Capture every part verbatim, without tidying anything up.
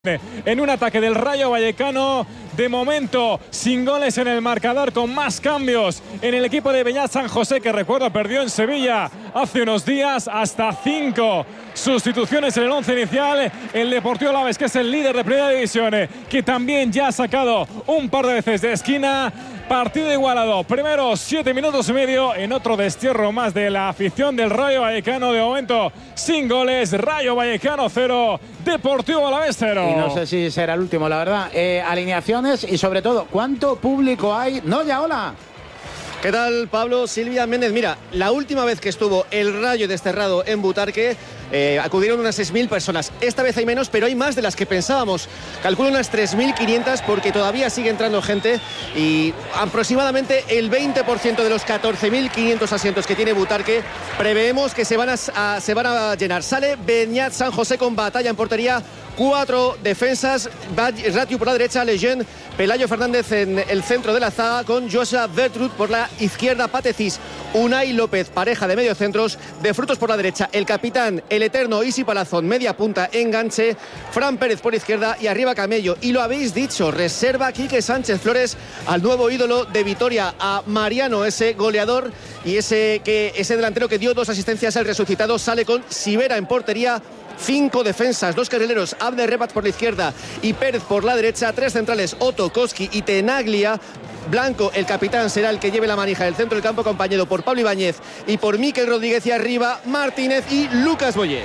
En un ataque del Rayo Vallecano, de momento sin goles en el marcador, con más cambios en el equipo de Beñat San José, que recuerdo perdió en Sevilla hace unos días, hasta cinco sustituciones en el once inicial. El Deportivo Alavés, que es el líder de Primera División, que también ya ha sacado un par de veces de esquina. Partido igualado, primero siete minutos y medio, en otro destierro más de la afición del Rayo Vallecano. De momento sin goles, Rayo Vallecano cero, Deportivo Alavés cero. Y no sé si será el último, la verdad. Eh, alineaciones y sobre todo, ¿cuánto público hay? No, ya, hola. ¿Qué tal, Pablo? Silvia Méndez. Mira, la última vez que estuvo el Rayo desterrado en Butarque, eh, acudieron unas seis mil personas. Esta vez hay menos, pero hay más de las que pensábamos. Calculo unas tres mil quinientas, porque todavía sigue entrando gente, y aproximadamente el veinte por ciento de los catorce mil quinientos asientos que tiene Butarque preveemos que se van a, a, se van a llenar. Sale Beñat San José con batalla en portería. Cuatro defensas, Ratiu por la derecha, Lejeune, Pelayo Fernández en el centro de la zaga, con Joshua Vertrud por la izquierda, Patecis, Unai López, pareja de medio centros, de Frutos por la derecha, el capitán, el eterno Isi Palazón, media punta, enganche, Fran Pérez por izquierda y arriba Camello. Y lo habéis dicho, reserva Quique Sánchez Flores al nuevo ídolo de Vitoria, a Mariano, ese goleador y ese, que, ese delantero que dio dos asistencias al resucitado. Sale con Sivera en portería. Cinco defensas, dos carrileros, Abde Rebat por la izquierda y Pérez por la derecha. Tres centrales, Otto, Koski y Tenaglia. Blanco, el capitán, será el que lleve la manija del centro del campo, acompañado por Pablo Ibáñez y por Mikel Rodríguez. Y arriba Martínez y Lucas Boyé.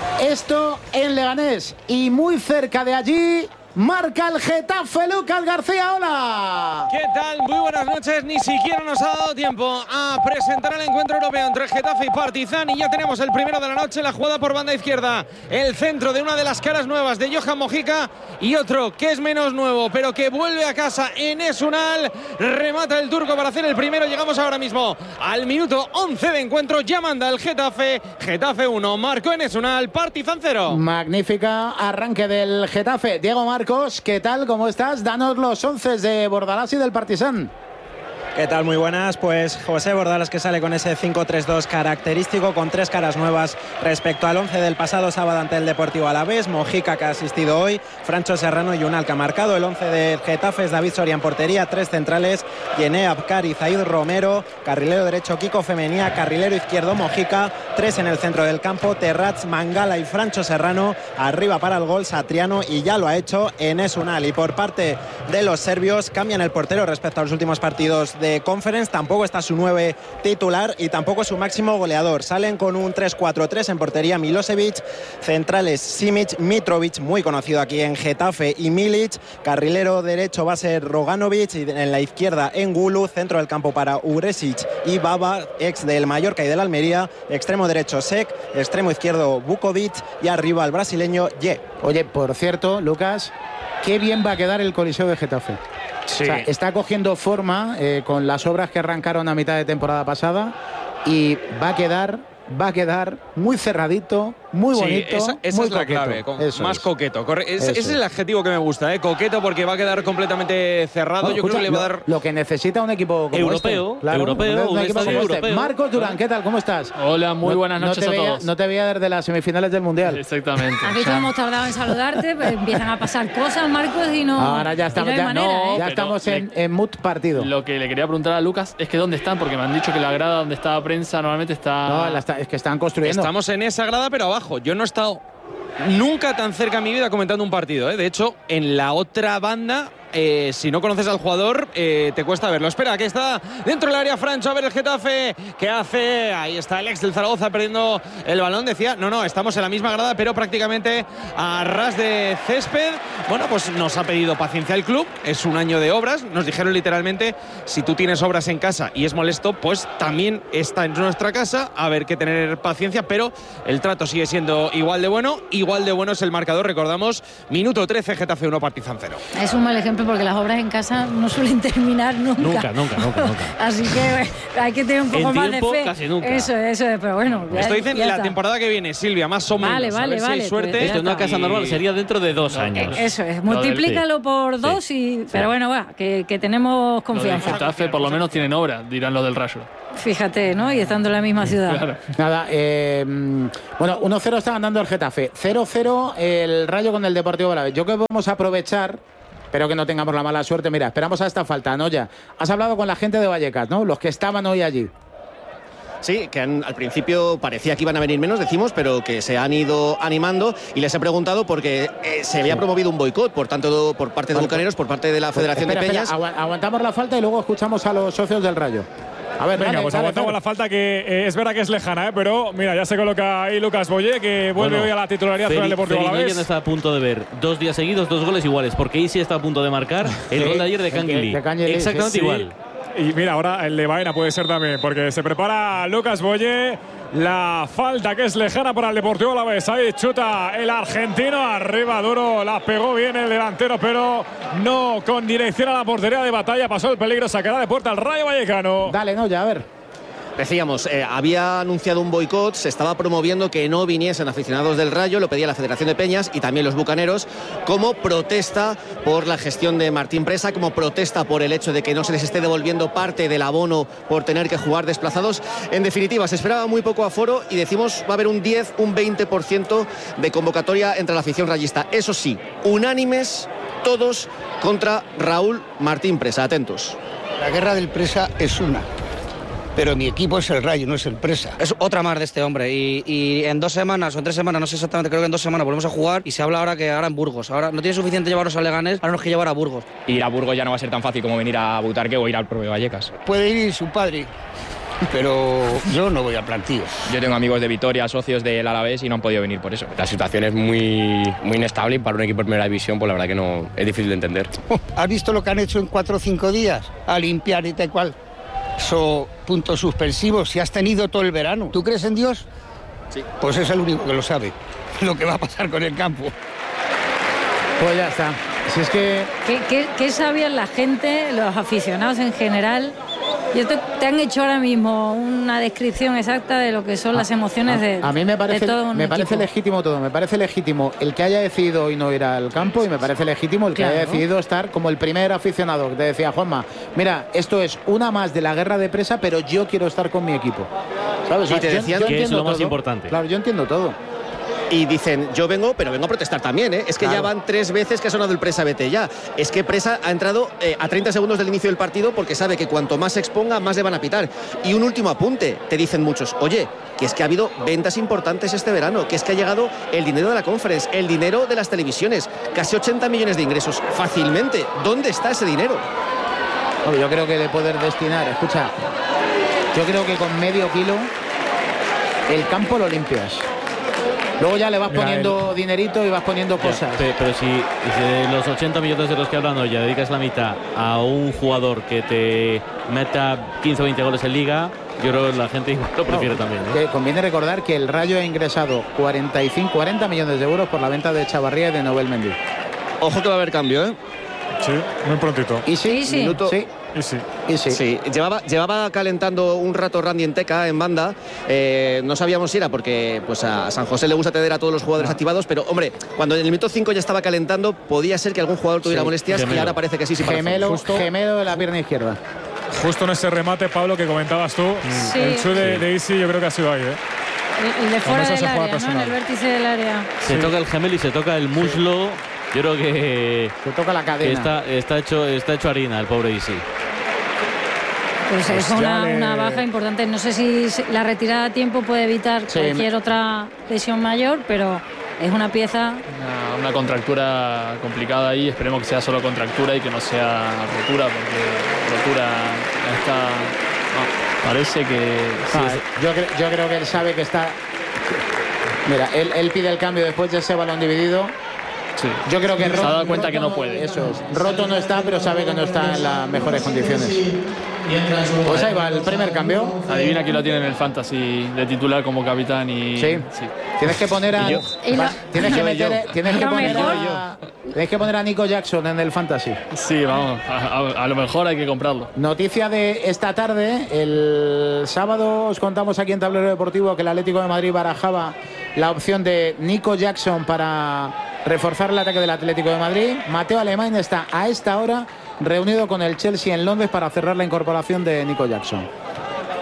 Esto en Leganés, y muy cerca de allí marca el Getafe, Lucas García, hola. ¿Qué tal? Muy buenas noches. Ni siquiera nos ha dado tiempo a presentar el encuentro europeo entre Getafe y Partizan, y ya tenemos el primero de la noche. La jugada por banda izquierda, el centro de una de las caras nuevas de Johan Mojica, y otro que es menos nuevo pero que vuelve a casa, Enes Unal. Remata el turco para hacer el primero. Llegamos ahora mismo al minuto once de encuentro. Ya manda el Getafe. Getafe uno, marcó Enes Unal, Partizan cero. Magnífica arranque del Getafe. Diego Marcos, ¿qué tal? ¿Cómo estás? Danos los once de Bordalás y del Partizan. ¿Qué tal? Muy buenas. Pues José Bordalás, que sale con ese cinco tres dos característico, con tres caras nuevas respecto al once del pasado sábado ante el Deportivo Alavés. Mojica, que ha asistido hoy, Francho Serrano y Unal, que ha marcado. El once del Getafe es David Soria en portería, tres centrales, Yené Abkar y Zaid Romero, carrilero derecho Kiko Femenía, carrilero izquierdo Mojica, tres en el centro del campo, Terrats, Mangala y Francho Serrano, arriba para el gol Satriano, y ya lo ha hecho Enes Unal. Y por parte de los serbios, cambian el portero respecto a los últimos partidos de de Conference. Tampoco está su nueve titular y tampoco su máximo goleador. Salen con un tres cuatro tres en portería Milosevic, centrales Simic, Mitrovic, muy conocido aquí en Getafe, y Milic. Carrilero derecho va a ser Roganovic, y en la izquierda Engulu. Centro del campo para Uresic y Baba, ex del Mallorca y del Almería. Extremo derecho Sek, extremo izquierdo Vukovic y arriba el brasileño Ye. Oye, por cierto, Lucas, qué bien va a quedar el Coliseo de Getafe. Sí. O sea, está cogiendo forma eh, con las obras que arrancaron a mitad de temporada pasada, y va a quedar, va a quedar muy cerradito, muy bonito. Sí, esa, esa muy es la coqueto. clave, con, Eso más es. coqueto. Corre, ese, Eso ese es el adjetivo que me gusta, ¿eh? Coqueto, porque va a quedar completamente cerrado. Bueno, Yo escucha, creo que le va a dar lo, lo que necesita un equipo como europeo, este. Claro, europeo, un un equipo estadio como este. europeo. Marcos Durán, ¿qué tal? ¿Cómo estás? Hola, muy No- buenas noches no te a veía, todos. No te veía desde las semifinales del Mundial. Exactamente. Has visto, hemos tardado en saludarte, pues empiezan a pasar cosas, Marcos, y no. Ahora ya estamos, y no hay ya, manera, no, ¿eh? ya Pero estamos le- en, en mood partido. Lo que le quería preguntar a Lucas es que dónde están, porque me han dicho que la grada donde está prensa normalmente está... No, la está- es que están construyendo. Estamos en esa grada, pero abajo. Yo no he estado nunca tan cerca en mi vida comentando un partido, ¿eh? De hecho, en la otra banda, eh, si no conoces al jugador, eh, te cuesta verlo. Espera, que está dentro del área Francho. A ver el Getafe, ¿qué hace? Ahí está el ex del Zaragoza perdiendo el balón. Decía, no, no, estamos en la misma grada, pero prácticamente a ras de césped. Bueno, pues nos ha pedido paciencia el club. Es un año de obras. Nos dijeron literalmente, si tú tienes obras en casa y es molesto, pues también está en nuestra casa. A ver, que tener paciencia, pero el trato sigue siendo igual de bueno. Igual de bueno es el marcador, recordamos, minuto trece, Getafe uno, Partizan cero. Es un mal ejemplo, porque las obras en casa no suelen terminar nunca. Nunca, nunca, nunca, nunca. Así que hay que tener un poco En más tiempo, de fe. casi nunca. Eso, eso, pero bueno. ya- Esto dicen ya la está. temporada que viene, Silvia, más o menos. Vale, A vale, ver si hay vale, suerte. pues ya Esto en una está. casa normal Y- sería dentro de dos años. Eso es, Lo del- multiplícalo por sí. dos, y, pero bueno, va, que, que tenemos Lo del confianza. Getafe por lo menos tienen obra, dirán los del Rayo. Fíjate, ¿no? Y estando en la misma ciudad. Claro. Nada, eh, bueno, uno cero está ganando el Getafe, cero cero el Rayo con el Deportivo Alavés. Yo creo que vamos a aprovechar, pero que no tengamos la mala suerte. Mira, esperamos a esta falta, ¿no? Ya has hablado con la gente de Vallecas, ¿no? Los que estaban hoy allí. Sí, que han, al principio parecía que iban a venir menos, decimos, pero que se han ido animando, y les he preguntado porque eh, se había promovido un boicot, por tanto, por parte de Bucaneros, por parte de la Federación espera, de Peñas. Espera, agu aguantamos la falta y luego escuchamos a los socios del Rayo. A ver, venga, dale, pues dale, aguantamos dale. la falta, que eh, es verdad que es lejana, ¿eh? Pero mira, ya se coloca ahí Lucas Boyé, que vuelve Bueno, hoy a la titularidad con el Deportivo Felipe Alavés. está a punto de ver dos días seguidos, dos goles iguales, porque Isi está a punto de marcar el Sí, gol de ayer de el que- Canguilí. de Canguilí, Exactamente Sí. igual. Y mira, ahora el de Baena puede ser también, porque se prepara Lucas Boyé. La falta que es lejana para el Deportivo Alavés. Ahí chuta el argentino, arriba duro, la pegó bien el delantero, pero no con dirección a la portería de Batalla. Pasó el peligro, sacará de puerta al Rayo Vallecano. Dale, no, ya, a ver. Decíamos, eh, había anunciado un boicot, se estaba promoviendo que no viniesen aficionados del Rayo, lo pedía la Federación de Peñas y también los Bucaneros, como protesta por la gestión de Martín Presa, como protesta por el hecho de que no se les esté devolviendo parte del abono por tener que jugar desplazados. En definitiva, se esperaba muy poco aforo y decimos va a haber un diez, un veinte por ciento de convocatoria entre la afición rayista. Eso sí, unánimes todos contra Raúl Martín Presa. Atentos. La guerra del Presa es una. Pero mi equipo es el Rayo, no es el Presa. Es otra más de este hombre y, y en dos semanas o en tres semanas, no sé exactamente, creo que en dos semanas volvemos a jugar y se habla ahora que ahora en Burgos. Ahora no tiene suficiente llevarnos a Leganés, ahora nos que llevar a Burgos. Ir a Burgos ya no va a ser tan fácil como venir a Butarque o ir al propio Vallecas. Puede ir su padre, pero yo no voy al plantío. Yo tengo amigos de Vitoria, socios del Alavés y no han podido venir por eso. La situación es muy, muy inestable y para un equipo de primera división, pues la verdad que no es difícil de entender. ¿Has visto lo que han hecho en cuatro o cinco días? A limpiar y tal cual. Eso, puntos suspensivos, si has tenido todo el verano. ¿Tú crees en Dios? Sí. Pues es el único que lo sabe, lo que va a pasar con el campo. Pues ya está. Si es que... ¿Qué, qué, qué sabían la gente, los aficionados en general? Yo te, te han hecho ahora mismo una descripción exacta de lo que son las emociones de, A mí me parece, de todo un me parece equipo. legítimo todo. Me parece legítimo el que haya decidido hoy no ir al campo y me parece legítimo el que Claro. haya decidido estar como el primer aficionado que te decía, Juanma, mira, esto es una más de la guerra de Presa, pero yo quiero estar con mi equipo. ¿Sabes? Y te decían que es entiendo lo más todo. importante. Claro, yo entiendo todo. Y dicen, yo vengo, pero vengo a protestar también, ¿eh? Es que Claro. ya van tres veces que ha sonado el Presa vete ya. Es que Presa ha entrado eh, a treinta segundos del inicio del partido porque sabe que cuanto más se exponga, más le van a pitar. Y un último apunte, te dicen muchos, oye, que es que ha habido ventas importantes este verano, que es que ha llegado el dinero de la Conference, el dinero de las televisiones, casi ochenta millones de ingresos, fácilmente. ¿Dónde está ese dinero? Hombre, yo creo que de poder destinar, escucha, yo creo que con medio kilo el campo lo limpias. Luego ya le vas Mira, poniendo dinerito y vas poniendo Ya, cosas. pe- pero si, si de los ochenta millones de los que hablan hoy ya dedicas la mitad a un jugador que te meta quince o veinte goles en liga, yo creo que la gente igual lo prefiere No, también. ¿eh? que conviene recordar que el Rayo ha ingresado cuarenta y cinco, cuarenta millones de euros por la venta de Chavarría y de Nobel Mendy. Ojo que va a haber cambio, ¿eh? Sí, muy prontito. Y sí, Sí, sí. Minuto- sí, Y sí. y sí. Sí, llevaba, llevaba calentando un rato Randy Enteca en banda. Eh, no sabíamos si era porque pues, a San José le gusta tener a todos los jugadores activados, pero hombre, cuando en el minuto cinco ya estaba calentando, podía ser que algún jugador tuviera Sí, molestias y gemelo. ahora parece que sí, sí para Gemelo, Justo- gemelo de la pierna izquierda. Justo en ese remate, Pablo, que comentabas tú, Sí. el chute de, de Isi, yo creo que ha sido ahí, ¿eh? El, el de fuera eso del se juega área, ¿no? En personal. el vértice del área. Se toca el gemelo y se toca el muslo. Yo creo que, Se toca la que cadena. está, está, hecho, está hecho harina el pobre Isi. Pues Pues es ya una, le- una baja importante. No sé si se- la retirada a tiempo puede evitar Sí, cualquier otra lesión mayor, pero es una pieza. Una, una contractura complicada ahí. Esperemos que sea solo contractura y que no sea rotura, porque rotura está. no, parece que. sí, Ah, es- yo, cre- yo creo que él sabe que está. Mira, él, él pide el cambio después de ese balón dividido. sí. Yo creo que Se ha roto, dado cuenta roto que no puede. Eso es. Roto no está, pero sabe que no está en las mejores condiciones. Pues ahí va el primer cambio. Adivina quién lo tiene en el fantasy de titular como capitán y. Sí. Tienes que poner a. Y yo. Y lo- vas- Tienes que Yo y yo. meter, tienes que Lo poner mejor. a, tienes que poner a Nico Jackson en el fantasy. Sí, vamos. A, a- a lo mejor hay que comprarlo. Noticia de esta tarde, el sábado os contamos aquí en Tablero Deportivo que el Atlético de Madrid barajaba la opción de Nico Jackson para reforzar el ataque del Atlético de Madrid. Mateo Alemán está a esta hora reunido con el Chelsea en Londres para cerrar la incorporación de Nico Jackson.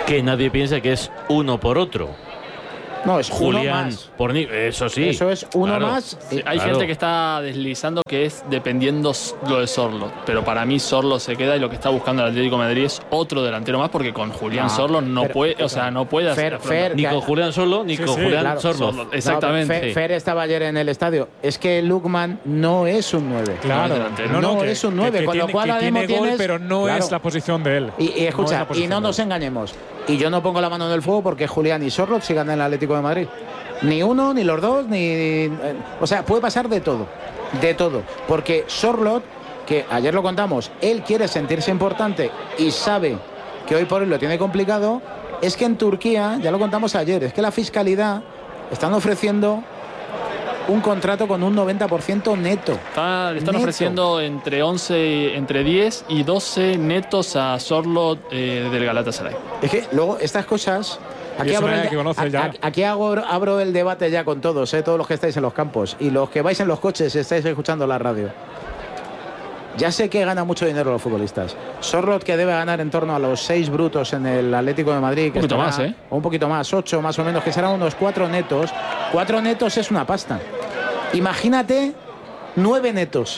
Que nadie piense que es uno por otro. No, es Julián uno más. por ni eso sí. Eso es uno claro. más. Sí, hay Claro. gente que está deslizando que es dependiendo lo de Sorlo, pero para mí Sorlo se queda y lo que está buscando el Atlético de Madrid es otro delantero más porque con Julián No, Sorlo no pero- puede, o sea, no puede Fer, hacer Fer, Ni que- con Julián Sorlo, ni Sí, con sí, Julián claro, Sorlo. Sorlo. Exactamente. No, Fer, Sí. Fer estaba ayer en el estadio. Es que Lukman no es un nueve. Claro, delantero. No, que- es un que- nueve, que con lo tiene- cual que ahora tiene mismo gol, tienes- pero no claro. es la posición de él. Y, y No es escucha, la y posición no de nos él. engañemos. Y yo no pongo la mano en el fuego porque Julián y Sorlot sigan en el Atlético de Madrid. Ni uno, ni los dos, ni. eh, o sea, puede pasar de todo. De todo. Porque Sorlot, que ayer lo contamos, él quiere sentirse importante y sabe que hoy por hoy lo tiene complicado. Es que en Turquía, ya lo contamos ayer, es que la fiscalidad están ofreciendo un contrato con un noventa por ciento neto. Está- le están Neto. ofreciendo entre once, entre diez y doce netos a Sorlo eh, del Galatasaray. Es que luego estas cosas. Aquí, es abro una el, idea que conoce a- ya. a- aquí hago- abro el debate ya con todos, ¿eh? Todos los que estáis en los campos y los que vais en los coches y estáis escuchando la radio. Ya sé que gana mucho dinero los futbolistas. Sorlot, que debe ganar en torno a los seis brutos en el Atlético de Madrid. Que Un poquito estará- más, ¿eh? O un poquito más, ocho más o menos, que serán unos cuatro netos. Cuatro netos es una pasta. Imagínate nueve netos.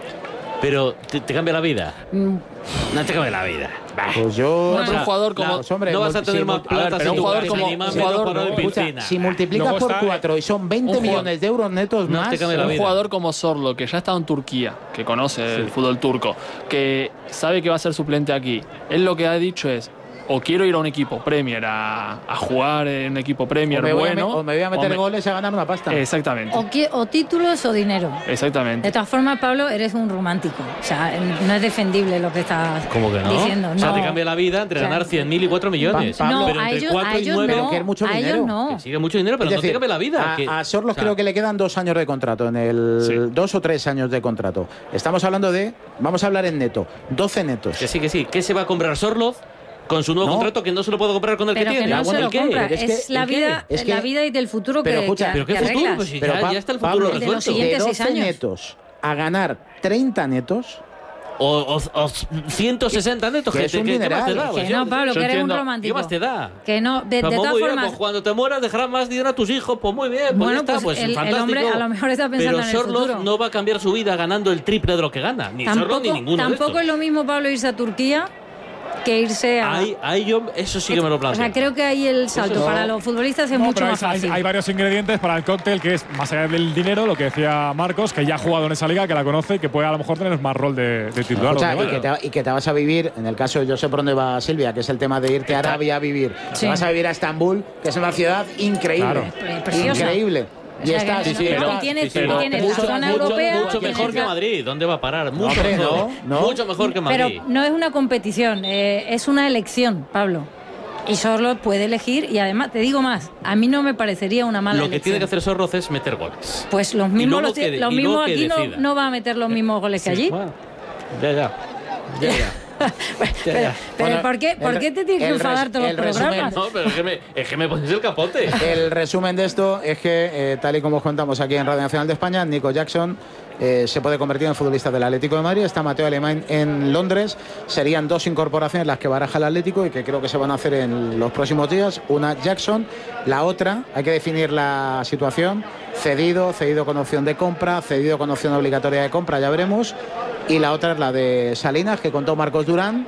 Pero te, te cambia la vida. Mm, No te cambia la vida. Bah. Pues yo. Bueno, pero un jugador como- Pues, hombre, no vas a multi- tener si más multi- plata pero si un tú jugador eres como- animal, un menos jugador jugador de como- Escucha, piscina. si multiplicas Luego por está- cuatro y son veinte un jugador- millones de euros netos No más. te cambia la Un vida. jugador como Sorlo, que ya ha estado en Turquía, que conoce el fútbol turco, que sabe que va a ser suplente aquí, él lo que ha dicho es, o quiero ir a un equipo Premier a, a jugar en un equipo Premier o, me voy a me- bueno. o me voy a meter o me- goles a ganar una pasta. Exactamente. O, qui- o títulos o dinero. Exactamente. De todas formas, Pablo, eres un romántico. O sea, no es defendible lo que estás ¿Cómo que no? diciendo. O sea, no. te cambia la vida entre O sea, ganar cien mil y cuatro millones. Pa- Pablo, No, pero a entre ellos, cuatro a y ellos nueve, no. que es mucho a dinero. ellos no. que sigue mucho dinero, pero Es no decir, te cambia la vida. A, que- a Sorlos o sea, creo que le quedan dos años de contrato, en el Sí. dos o tres años de contrato. Estamos hablando de, vamos a hablar en neto, doce netos. Que sí, que sí. ¿Qué se va a comprar Sorloz con su nuevo No. contrato que no se lo puede comprar con el Pero que que tiene? no Ah, se bueno, lo ¿el qué? compra. Pero es Es, que- la ¿el qué? vida, Es que- la vida y del futuro pero que, escucha, que, ¿Pero qué que futuro? arreglas. Pues si Pero ya, pa- ya está el Pablo, futuro de los resuelto. siguientes de seis doce años. netos a ganar treinta netos. O, o- o ciento sesenta netos. Que Que es te- un ¿qué- ¿Qué más te dineral. da? Que Pues no, yo- Pablo, yo que eres un entiendo. romántico. ¿Qué más te da? Que no, de, de Pues todas muy bien, formas. pues cuando te mueras dejarás más dinero a tus hijos, pues muy bien, pues Bueno, ya está, pues pues el- el fantástico. hombre a lo mejor está pensando Pero en el Sorloz futuro. no va a cambiar su vida ganando el triple de lo que gana, ni Sorloz Tampoco, ni ninguno de tampoco estos. es lo mismo, Pablo, irse a Turquía que irse a. Ahí, ahí yo, eso sí que me lo o planteo. sea, creo que ahí el salto no. para los futbolistas es No, mucho pero más hay, hay- fácil. hay varios ingredientes para el cóctel que es, más allá del dinero, lo que decía Marcos, que ya ha jugado en esa liga, que la conoce y que puede a lo mejor tener más rol de, de titular. Escucha, o de y, que bala. te, y que te vas a vivir, en el caso, yo sé por dónde va Silvia, que es el tema de irte a Arabia a vivir. Sí. Te vas a vivir a Estambul, que es una ciudad increíble. Claro. Pre- preciosa. Increíble. O Y sea, estás. que no- sí, y pero- tienes, sí, sí, y pero tienes mucho- la zona mucho- europea. Mucho tienes mejor que la- Madrid. ¿Dónde va a parar? Mucho hombre, mejor. no, no. Mucho mejor que Madrid. Pero no es una competición, eh, es una elección, Pablo. Y Sorloz puede elegir y además, te digo más, a mí no me parecería una mala Lo que elección. tiene que hacer Sorloz es meter goles. Pues los Y mismos, luego los, que de- los y luego mismos que aquí no, decida. no va a meter los mismos goles que allí. Bueno, ya, ya. Ya, ya. pero, ya. pero Bueno, ¿por, qué, ¿por el- qué te tienes que el enfadar res- todos el los resumen- programas? No, pero es que me, es que me pones el capote. El resumen de esto es que, eh, tal y como os contamos aquí en Radio Nacional de España, Nico Jackson eh, se puede convertir en futbolista del Atlético de Madrid. Está Mateo Alemán en Londres. Serían dos incorporaciones las que baraja el Atlético y que creo que se van a hacer en los próximos días. Una Jackson, la otra, hay que definir la situación. Cedido, cedido con opción de compra, cedido con opción obligatoria de compra, ya veremos. Y la otra es la de Salinas, que contó Marcos Durán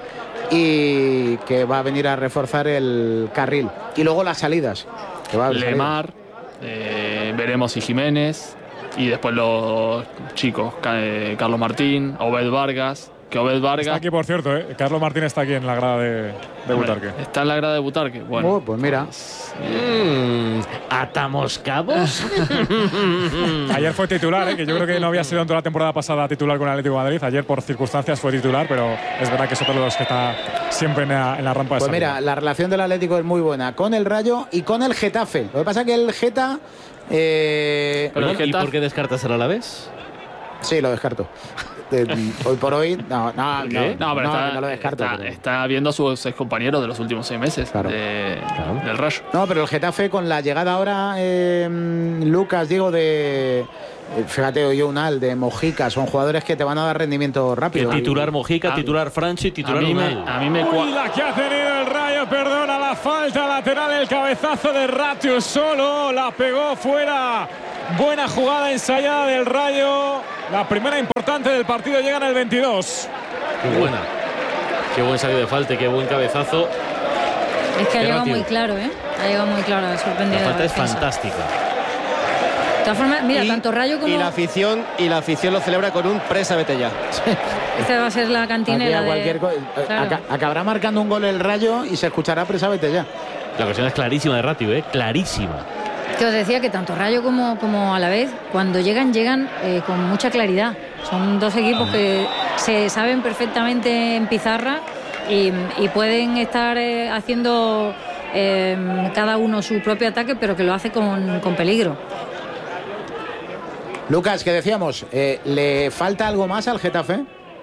y que va a venir a reforzar el carril. Y luego las salidas. Que va a haber salidas. Lemar, eh, veremos si Jiménez y después los chicos, Ca- eh, Carlos Martín, Obed Vargas, que Obed Está Vargas aquí, por cierto, ¿eh? Carlos Martín está aquí en la grada de, de Butarque. está en la grada de Butarque. Bueno, Oh, pues mira. Mm, ¿Atamos cabos? Ayer fue titular, ¿eh? Que yo creo que no había sido en toda la temporada pasada titular con el Atlético de Madrid. Ayer por circunstancias fue titular, pero es verdad que es otro de los que está siempre en la, en la rampa de Pues salida. mira, la relación del Atlético es muy buena con el Rayo y con el Getafe. Lo que pasa es que el Geta. eh, Pero el ¿Y Getafe- por qué descartas al Alavés? sí, lo descarto. De- hoy por hoy, no, no, no, ¿Qué? no, No, pero está, no lo descarto. está, pero- está viendo a sus excompañeros de los últimos seis meses Claro. de- del Rayo. No, pero el Getafe con la llegada ahora, eh, Lucas, digo, de. eh, Fíjate, oye, Unal, de Mojica, son jugadores que te van a dar rendimiento Que rápido. titular Mojica, a- titular Franchi, A titular mí, me, Unal. a mí me Uy, cua- la que ha tenido el Rayo pidió perdón a la falta lateral, el cabezazo de Ratiu solo, la pegó fuera. Buena jugada ensayada del Rayo. La primera importante del partido llega en el veintidós. Qué buena. Qué buen salida de falta, qué buen cabezazo. Es que ha Qué llegado Ratiu. muy claro, ¿eh? Ha llegado muy claro, ha sorprendido. La falta a es defensa. fantástica. De todas formas, mira, Y- tanto Rayo como. Y la afición, y la afición lo celebra con un presa vete ya. Esta va a ser la cantinela Aquí a cualquier de. co- eh, Claro. aca- acabará marcando un gol el Rayo y se escuchará presa vete ya. La ocasión es clarísima de Ratiu, ¿eh? Clarísima. Que os decía que tanto Rayo como, como Alavés, cuando llegan, llegan eh, con mucha claridad. Son dos equipos que se saben perfectamente en pizarra y, y pueden estar eh, haciendo eh, cada uno su propio ataque, pero que lo hace con, con peligro. Lucas, que decíamos, eh, ¿le falta algo más al Getafe?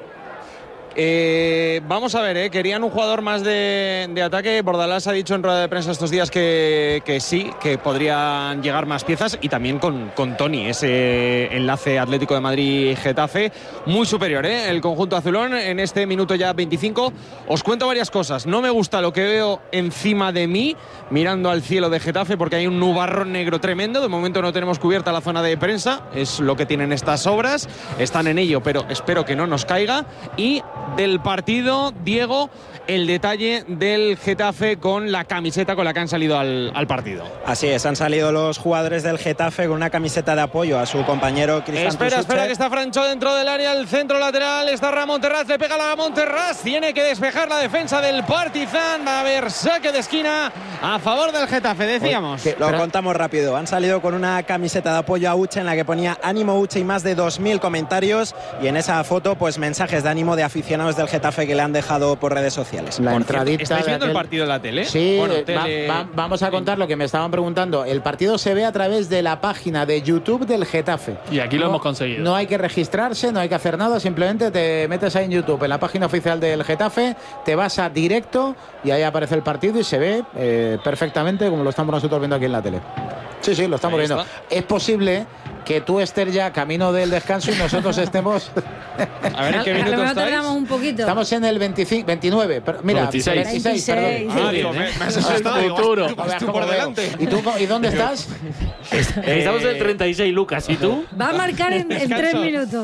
Eh, vamos a ver, eh, querían un jugador más de, de ataque. Bordalás ha dicho en rueda de prensa estos días que, que sí, que podrían llegar más piezas, y también con, con Toni, ese enlace Atlético de Madrid-Getafe, muy superior, eh, el conjunto azulón en este minuto ya veinticinco. Os cuento varias cosas. No me gusta lo que veo encima de mí, mirando al cielo de Getafe, porque hay un nubarrón negro tremendo. De momento no tenemos cubierta la zona de prensa, es lo que tienen estas obras. Están en ello, pero espero que no nos caiga. Y del partido, Diego, el detalle del Getafe con la camiseta con la que han salido al, al partido. Así es, han salido los jugadores del Getafe con una camiseta de apoyo a su compañero Cristian Espera, Tusuche. espera, que está Francho dentro del área, el centro lateral, está Ramón Terraz, le pega la Ramón Terraz, tiene que despejar la defensa del Partizan, va a haber saque de esquina a favor del Getafe, decíamos. Lo contamos rápido. Han salido con una camiseta de apoyo a Uche en la que ponía ánimo Uche y más de dos mil comentarios, y en esa foto pues mensajes de ánimo de aficionados del Getafe que le han dejado por redes sociales. La Por entradita ¿Estáis de viendo el aquel- partido en la tele? Sí, Bueno, va- tele- va- vamos a contar lo que me estaban preguntando. El partido se ve a través de la página de YouTube del Getafe. Y aquí lo hemos conseguido. No hay que registrarse, no hay que hacer nada, simplemente te metes ahí en YouTube, en la página oficial del Getafe, te vas a directo y ahí aparece el partido y se ve eh, perfectamente como lo estamos nosotros viendo aquí en la tele. Sí, sí, lo estamos Ahí viendo. está. Es posible que tú estés ya camino del descanso y nosotros estemos... A ver en qué A lo minuto mejor estáis. tardamos un poquito. Estamos en el veinticinco, veintinueve, pero- mira, veintiséis. veintiséis, perdón. veintiséis. Ah, digo, me, me has asustado, digo, futuro. vas tú- vas tú Cómo por veo. delante. ¿Y tú y dónde estás? Estamos en el treinta y seis, Lucas. ¿Y tú? Va a marcar en, en tres minutos.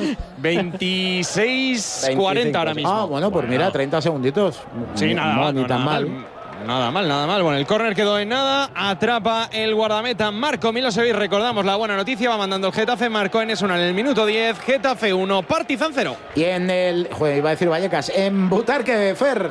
veintiséis cuarenta ahora mismo. Ah, bueno, pues mira, treinta segunditos. Sí, nada, no, mal, ni no, tan nada mal. Nada mal, nada mal. Bueno, el córner quedó en nada. Atrapa el guardameta Marco Milosevic. Recordamos la buena noticia. Va mandando el Getafe. Marcó en eso en el minuto diez. Getafe uno, Partizan cero. Y en el, joder, iba a decir Vallecas, en Butarque, Fer.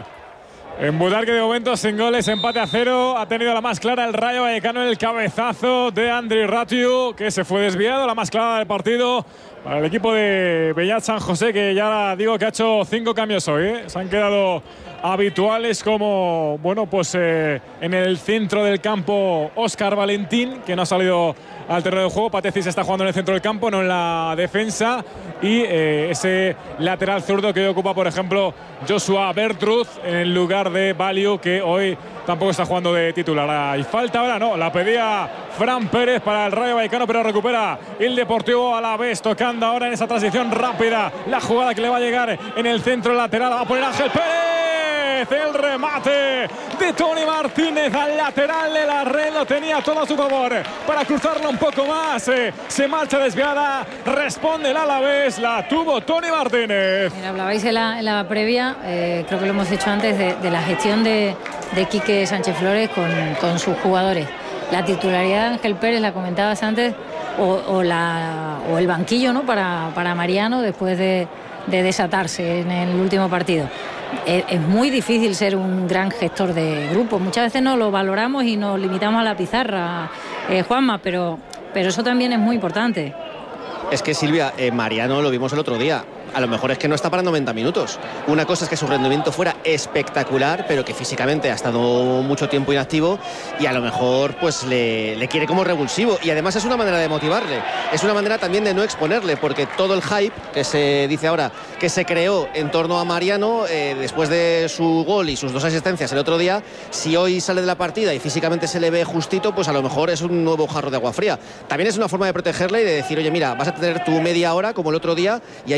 En Butarque de momento sin goles, empate a cero. Ha tenido la más clara el Rayo Vallecano, el cabezazo de Andri Ratiu, que se fue desviado, la más clara del partido para el equipo de Beñat San José, que ya digo que ha hecho cinco cambios hoy, ¿eh? Se han quedado habituales como, bueno, pues eh, en el centro del campo Óscar Valentín, que no ha salido al terreno de juego. Patecis está jugando en el centro del campo, no en la defensa. Y eh, ese lateral zurdo que ocupa, por ejemplo, Joshua Bertruz en el lugar de Valio, que hoy tampoco está jugando de titular. Y falta ahora, no, la pedía Fran Pérez para el Rayo Vallecano, pero recupera el Deportivo Alavés, tocando ahora en esa transición rápida la jugada que le va a llegar en el centro lateral. Va a poner Ángel Pérez. El remate de Toni Martínez al lateral. La red lo tenía todo a su favor para cruzarlo un poco más. Eh, se marcha desviada. Responde el Alavés. La tuvo Toni Martínez. Mira, hablabais en la, en la previa, eh, creo que lo hemos hecho antes, de, de la gestión de, de Quique Sánchez Flores con, con sus jugadores. La titularidad de Ángel Pérez, la comentabas antes, o, o, la, o el banquillo, ¿no? para, para Mariano después de, de desatarse en el último partido. Es, es muy difícil ser un gran gestor de grupo. Muchas veces no lo valoramos y nos limitamos a la pizarra, eh, Juanma, pero, pero eso también es muy importante. Es que Silvia, eh, Mariano lo vimos el otro día. A lo mejor es que no está para noventa minutos. Una cosa es que su rendimiento fuera espectacular, pero que físicamente ha estado mucho tiempo inactivo y a lo mejor pues le, le quiere como revulsivo. Y además es una manera de motivarle. Es una manera también de no exponerle, porque todo el hype que se dice ahora que se creó en torno a Mariano eh, después de su gol y sus dos asistencias el otro día, si hoy sale de la partida y físicamente se le ve justito, pues a lo mejor es un nuevo jarro de agua fría. También es una forma de protegerle y de decir, oye, mira, vas a tener tu media hora como el otro día y ahí quiero que la aproveches.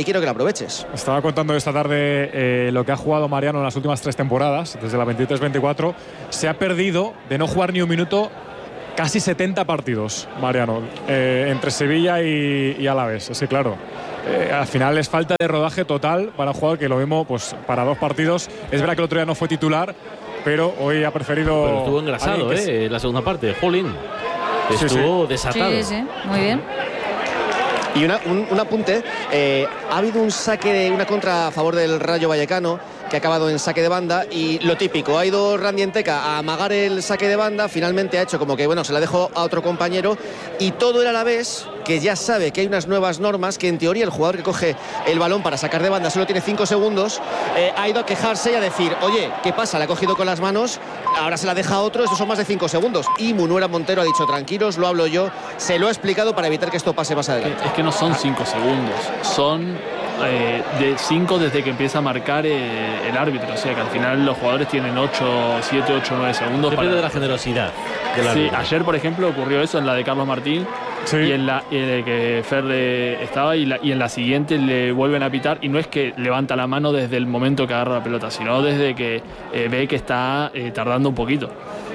aproveches. Estaba contando esta tarde eh, lo que ha jugado Mariano en las últimas tres temporadas, desde la veintitrés veinticuatro. Se ha perdido de no jugar ni un minuto casi setenta partidos, Mariano, eh, entre Sevilla y, y Alavés. Es que claro, eh, al final es falta de rodaje total para un jugador que lo mismo, pues para dos partidos. Es verdad que el otro día no fue titular, pero hoy ha preferido. Pero estuvo engrasado, ¿eh? Es... La segunda parte, Jolín. Estuvo sí, sí. desatado. Sí, sí, muy bien. Y una, un, un apunte, eh, ha habido un saque, de una contra a favor del Rayo Vallecano que ha acabado en saque de banda, y lo típico, ha ido Randy Enteca a amagar el saque de banda, finalmente ha hecho como que bueno, se la dejó a otro compañero, y todo el Alavés, que ya sabe que hay unas nuevas normas, que en teoría el jugador que coge el balón para sacar de banda solo tiene cinco segundos, eh, ha ido a quejarse y a decir, oye, ¿qué pasa? La ha cogido con las manos, ahora se la deja a otro, estos son más de cinco segundos. Y Munuera Montero ha dicho, tranquilos, lo hablo yo, se lo he explicado para evitar que esto pase más adelante. Es que no son cinco segundos, son eh, de cinco desde que empieza a marcar eh, el árbitro, o sea que al final los jugadores tienen ocho, siete, ocho, nueve segundos. Depende para... de la generosidad del Sí, ayer por ejemplo ocurrió eso en la de Carlos Martín. Sí. Y en la y en el que Ferre estaba y, la, y en la siguiente le vuelven a pitar, y no es que levanta la mano desde el momento que agarra la pelota, sino desde que eh, ve que está eh, tardando un poquito.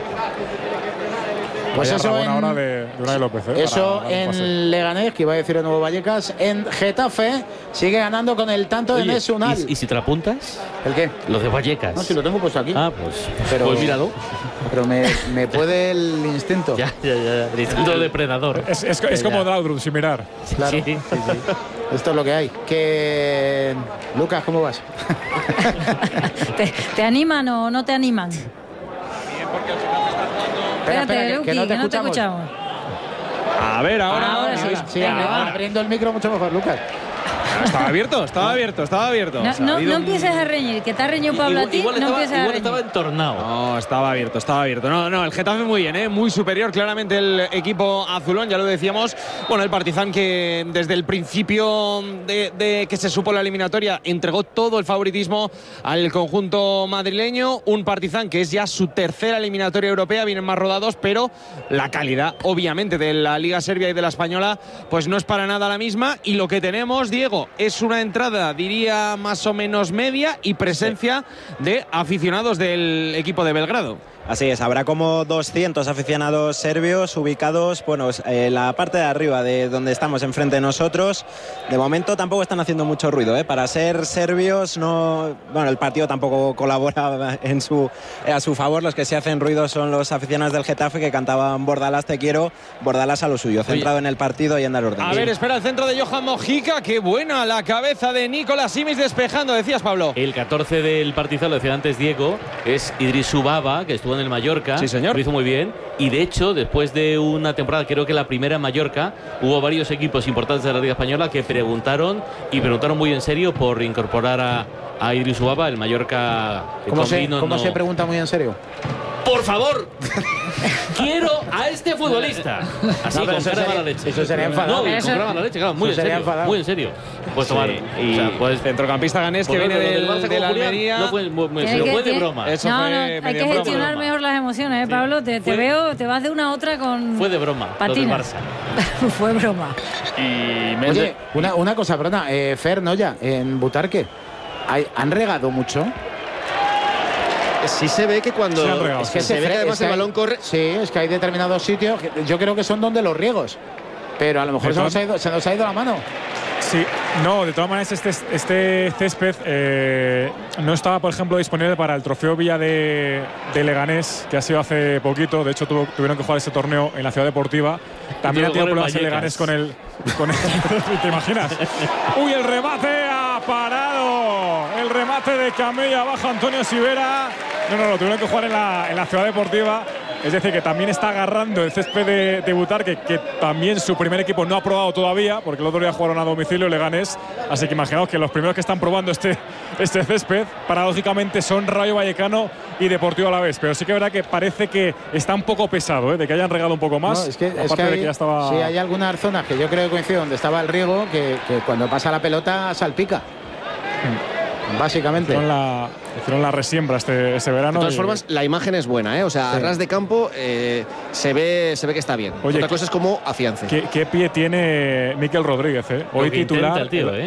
Pues Vaya eso en, hora de, de Unai López, ¿eh? Eso para, para en Leganés, que iba a decir el nuevo Vallecas. En Getafe sigue ganando con el tanto Oye, de Messi Unal. ¿y, ¿Y si te la apuntas? ¿El qué? Lo de Vallecas. No, si lo tengo puesto aquí. Ah, pues, pero, pues míralo. Pero me, me puede el instinto. Ya, ya, ya. El instinto depredador. Es, es, es como Laudrup, sin mirar. Claro. Sí, sí, sí. Esto es lo que hay. Que Lucas, ¿cómo vas? ¿Te, ¿Te animan o no te animan? Espera, espera, Espérate, que, que no te que no te escuchamos. A ver, ahora. Ahora sí. Sí, ahora. Abriendo el micro mucho mejor, Lucas. Estaba abierto, estaba abierto, estaba abierto. No, o sea, no, no un... empieces a reñir, que te ha reñido Pablo igual, a ti, igual no estaba, empieces a igual reñir. estaba entornado. No, estaba abierto, estaba abierto. No, no, el Getafe muy bien, ¿eh? Muy superior claramente el equipo azulón, ya lo decíamos. Bueno, el Partizan que desde el principio de, de que se supo la eliminatoria entregó todo el favoritismo al conjunto madrileño. Un Partizan que es ya su tercera eliminatoria europea, vienen más rodados, pero la calidad, obviamente, de la Liga Serbia y de la Española, pues no es para nada la misma. Y lo que tenemos, Diego, es una entrada, diría, más o menos media y presencia de aficionados del equipo de Belgrado. Así es, habrá como doscientos aficionados serbios ubicados, bueno, en la parte de arriba de donde estamos enfrente de nosotros. De momento tampoco están haciendo mucho ruido, ¿eh? Para ser serbios, no, bueno, el partido tampoco colabora en su, a su favor. Los que se hacen ruido son los aficionados del Getafe, que cantaban Bordalas te quiero, Bordalas a lo suyo, centrado Oye. en el partido y en dar orden. A ver, espera el centro de Johan Mojica, qué buena la cabeza de Nicolás Simic despejando, decías, Pablo. El catorce del Partizan, lo decía antes Diego, es Idrisu Baba, que estuvo en el Mallorca. Sí, señor. Lo hizo muy bien. Y de hecho, después de una temporada, creo que la primera en Mallorca, hubo varios equipos importantes de la Liga Española que preguntaron, y preguntaron muy en serio por incorporar a, a Idrisu Baba. El Mallorca. ¿Cómo, se, ¿cómo no... se pregunta muy en serio? Por favor, quiero a este futbolista. Así, no, con eso cara sería, mala leche. Eso sería enfadado. No, con cara mala leche, claro, muy en serio. Enfadado. Muy en serio. Pues tomar. Sí, y o sea, pues, centrocampista ganés que viene del, del, de la Almería. No fue, no fue de broma. Eso no, fue no, hay que gestionar broma. mejor las emociones, ¿eh, Pablo? Te, te veo, te vas de una a otra con. Fue de broma. Patinas. Fue broma. Y Mendes... Oye, una, una cosa, perdona, eh, Fer Noya, en Butarque, ¿hay, ¿han regado mucho? Sí se ve que cuando es que se, se ve que además el balón corre. Sí, es que hay determinados sitios que yo creo que son donde los riegos, pero a lo mejor se nos, ha ido, se nos ha ido la mano. Sí, no, de todas maneras este, este césped eh, no estaba, por ejemplo, disponible para el trofeo Villa de, de Leganés, que ha sido hace poquito. De hecho tuvo, tuvieron que jugar ese torneo en la Ciudad Deportiva. También ha tenido problemas en Leganés con el, con el ¿te imaginas? Uy, el remate ha parado, el remate de Camella abajo Antonio Sivera. No, no, no, tuvieron que jugar en la, en la Ciudad Deportiva. Es decir, que también está agarrando el césped de, de Butarque, que, que también su primer equipo no ha probado todavía, porque el otro día jugaron a domicilio Leganés. Así que imaginaos que los primeros que están probando este, este césped, paradójicamente, son Rayo Vallecano y Deportivo Alavés. Pero sí que es verdad que parece que está un poco pesado, ¿eh? De que hayan regado un poco más. No, es que, es que, hay, que ya estaba... sí, hay algunas zonas que yo creo que coinciden donde estaba el riego, que, que cuando pasa la pelota salpica. Mm. Básicamente. Hicieron la, hicieron la resiembra este, este verano. De todas y... formas, la imagen es buena, ¿eh? O sea, sí. A ras de campo eh, se, ve, se ve que está bien. Oye, otra cosa es como afiance. ¿Qué, qué pie tiene Mikel Rodríguez, eh? Hoy titular. El tío, ¿eh?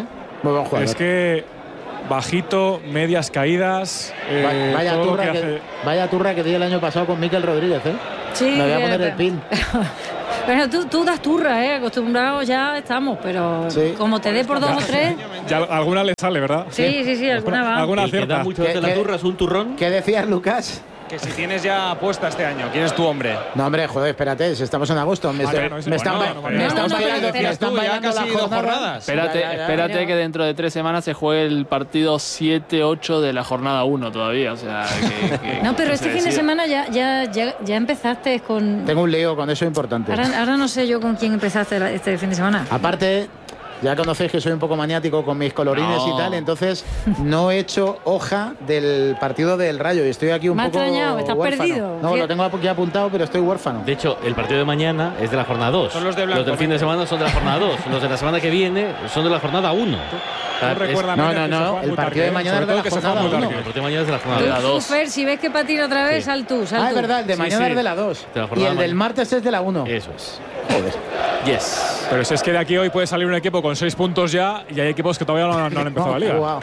Muy buen jugador. Es que bajito, medias caídas. Eh, vaya, todo turra que que, hace... vaya turra que di el año pasado con Mikel Rodríguez, ¿eh? Sí, me voy a eh, poner el pero- pin. Bueno, tú, tú das turra, ¿eh? Acostumbrados ya estamos, pero Sí. como te dé por dos o tres. Ya alguna le sale, ¿verdad? Sí, sí, sí, alguna va. Alguna El que acierta. da mucho de ¿Qué- la qué- turra es un turrón. ¿Qué decías, Lucas? Que si tienes ya apuesta este año, ¿quién es tu hombre? No, hombre, joder, espérate, si estamos en agosto. Me, Ah, estoy- no, no, me están, bueno, ba- no, me no, están no, no, bailando, pero- me están tú, ya bailando casi la dos jornada. jornadas. Espérate, Ya, ya, ya. espérate Pero- que dentro de tres semanas se juegue el partido siete ocho de la jornada uno todavía. O sea, que, que- No, pero que este se fin de decida. semana ya, ya, ya, ya empezaste con. Tengo un lío con eso importante. Ahora, ahora no sé yo con quién empezaste la- este fin de semana. Aparte, ya conocéis que soy un poco maniático con mis colorines No. y tal, entonces no he hecho hoja del partido del Rayo y estoy aquí un Me ha poco extrañado, estás huérfano. perdido. No, lo tengo aquí apuntado, pero estoy huérfano. De hecho, el partido de mañana es de la jornada dos. Son los de blanco, del fin de semana son de la jornada dos. Los de la semana que viene son de la jornada uno. No recuerda No, Méndez no, que se no, juega el muy partido tarde, de ¿eh? mañana Sobre es de todo la que se juega jornada muy uno. tarde. El partido de mañana es de la jornada De Tú, la dos. tú, dos. Fer, si ves que patina otra vez, Sí. sal tú, sal Ah, es tú. verdad, el de Sí, mañana sí. es de la dos. De la Y jornada el del mañana. martes es de la uno. Eso es. Joder. Yes. Pero si es que de aquí hoy puede salir un equipo con seis puntos ya y hay equipos que todavía no, no han empezado la liga. Guau.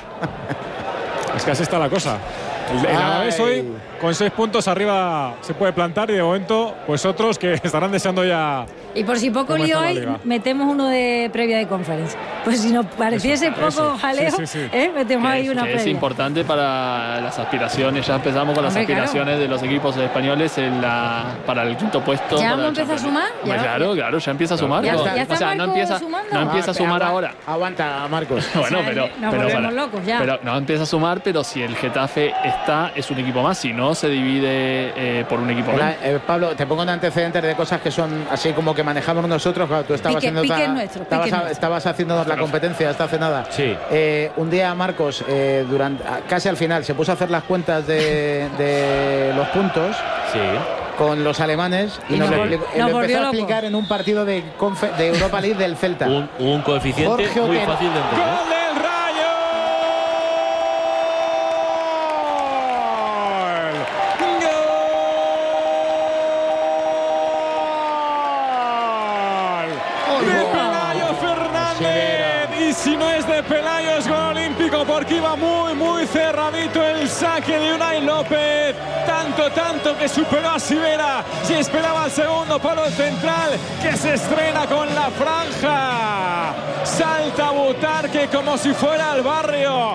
Es que así está la cosa. El, el Alavés Ay. hoy con seis puntos arriba se puede plantar y de momento pues otros que estarán deseando ya. Y por si poco ¿Cómo lío está la hay, liga? metemos uno de previa de conference. Pues si nos pareciese Eso, poco eso. jaleo, Sí, sí, sí. ¿eh? metemos Que ahí es, una que es previa. importante para las aspiraciones. Ya empezamos con las Hombre, claro. aspiraciones de los equipos españoles en la, para el quinto puesto. ¿Ya para hemos la empezado a Champions sumar? League. Ya- claro, claro, ya empieza a sumar. Ya todo. está- ya está o sea, no Marco empieza, sumando. no Ah, empieza a pero sumar agua- ahora. Aguanta, Marcos. Bueno, O sea, pero, nos pero, volvemos para- locos ya. pero no empieza a sumar, pero si el Getafe está, es un equipo más. Si no, se divide eh, por un equipo Hola, menos. eh, Pablo, te pongo en antecedentes de cosas que son así como que manejamos nosotros. Claro, tú estabas Pique- haciendo pique otra- nuestro, estabas, pique a- nuestro. estabas haciéndonos la competencia hasta hace nada. Sí. Eh, un día Marcos, eh, durante, a- casi al final, se puso a hacer las cuentas de, de los puntos Sí. con los alemanes y, Y nos, nos lo, vol- explicó- nos lo empezó volvió a locos. explicar en un partido de, confe- de Europa League del Celta. Un, un coeficiente Jorge muy Otero. fácil de entender. ¡Gol del Rayo! ¡Gol! ¡De Pelayo Fernández! Y si no es de Pelayo es gol olímpico porque iba muy, muy cerradito el saque de Unai López. Tanto, tanto que superó a Sivera y esperaba el segundo palo central que se estrena con la franja. Salta Butarque como si fuera al barrio.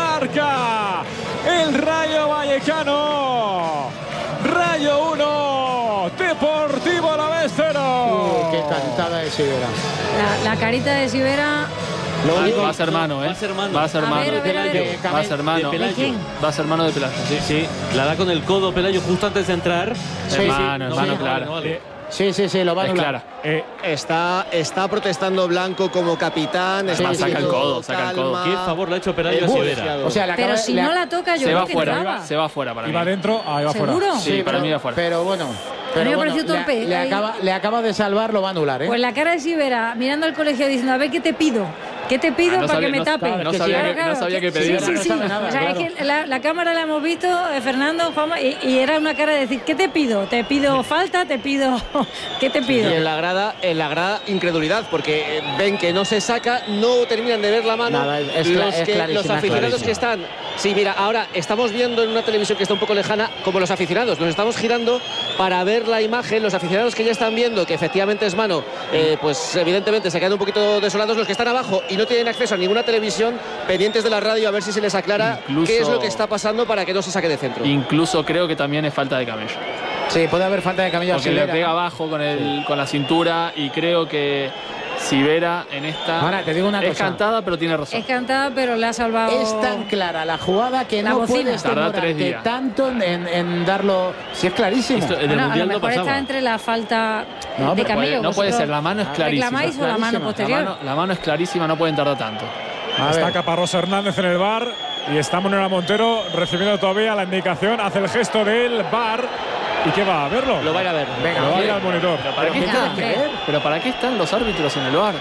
Marca el Rayo Vallecano. Rayo uno, Deportivo Alavés cero. Uy, qué cantada de Sivera. La, la carita de Sivera. Lo Va, único- va a ser mano, ¿eh? Va a ser mano. Va a ser A mano. ver, a ver, a ver. de Va a ser mano. de Pelayo. ¿De quién? Va a ser mano de Pelayo, sí. Sí, la da con el codo Pelayo justo antes de entrar. Sí, Es mano, No es mano vale, clara. no vale. Sí, sí, sí, lo va a Es anular. clara. Eh, Está, está protestando Blanco como capitán. Sí, está sí, saca el pidiendo codo, saca el codo. calma. ¿Qué favor le ha hecho Pelayo a Muy Sivera? fiado. O sea, le acaba Pero de- si le- no la toca, yo Se va creo que fuera, entraba. se va fuera para mí. iba adentro, ahí va fuera. ¿Seguro? Sí, para pero- mí va fuera. Pero bueno, pero me bueno, pareció le- torpe, le, ahí. acaba, le acaba de salvar, lo va a anular, ¿eh? Pues la cara de Sivera mirando al colegio diciendo, a ver qué te pido. ¿Qué te pido Ah, no para sabía- que me no- tape? claro, no que sabía sí, que- Claro, no sabía que sí, pedía. Sí, sí, No sí. sabe nada, O sea, claro. es que la, la cámara la hemos visto, eh, Fernando, Juanma, y, y era una cara de decir, ¿qué te pido? ¿Te pido falta? ¿Te pido? ¿Qué te Y pido? en la grada, en la grada incredulidad, porque eh, ven que no se saca, no terminan de ver la mano. Nada, es- es cla- los, es que- clarísima, los aficionados clarísima. que están. Sí, mira, ahora estamos viendo en una televisión que está un poco lejana, como los aficionados. Nos estamos girando para ver la imagen. Los aficionados que ya están viendo que efectivamente es mano, eh, pues evidentemente se quedan un poquito desolados. Los que están abajo y no tienen acceso a ninguna televisión, pendientes de la radio a ver si se les aclara Incluso- qué es lo que está pasando para que no se saque de centro. Incluso creo que también es falta de camello. Sí, puede haber falta de camello a Porque le Sivera. pega abajo con, el, con la cintura y creo que Sivera en esta Ahora, te digo una es cosa. cantada, pero tiene razón. Es cantada, pero le ha salvado. Es tan clara la jugada que La no bocina. puedes Tarda demorarte tres días. tanto en, en- en darlo. Si es clarísimo. Esto en el Bueno, a lo Mundial no mejor pasaba. está entre la falta No, de pero camello. Puede- no puede Vosotros ser, la mano es clarísima. ¿Reclamáis o la mano Clarísima. posterior? La mano, la mano es clarísima, no pueden tardar tanto. A Está ver. Caparrós Hernández en el bar y está Manuela Montero recibiendo todavía la indicación. Hace el gesto del bar. ¿Y qué va a verlo? Lo va a ir a ver. Venga, Lo va a ir ¿qué? al monitor. ¿Pero para, qué ¿qué están? tiene que ver? ¿Pero para qué están los árbitros en el bar?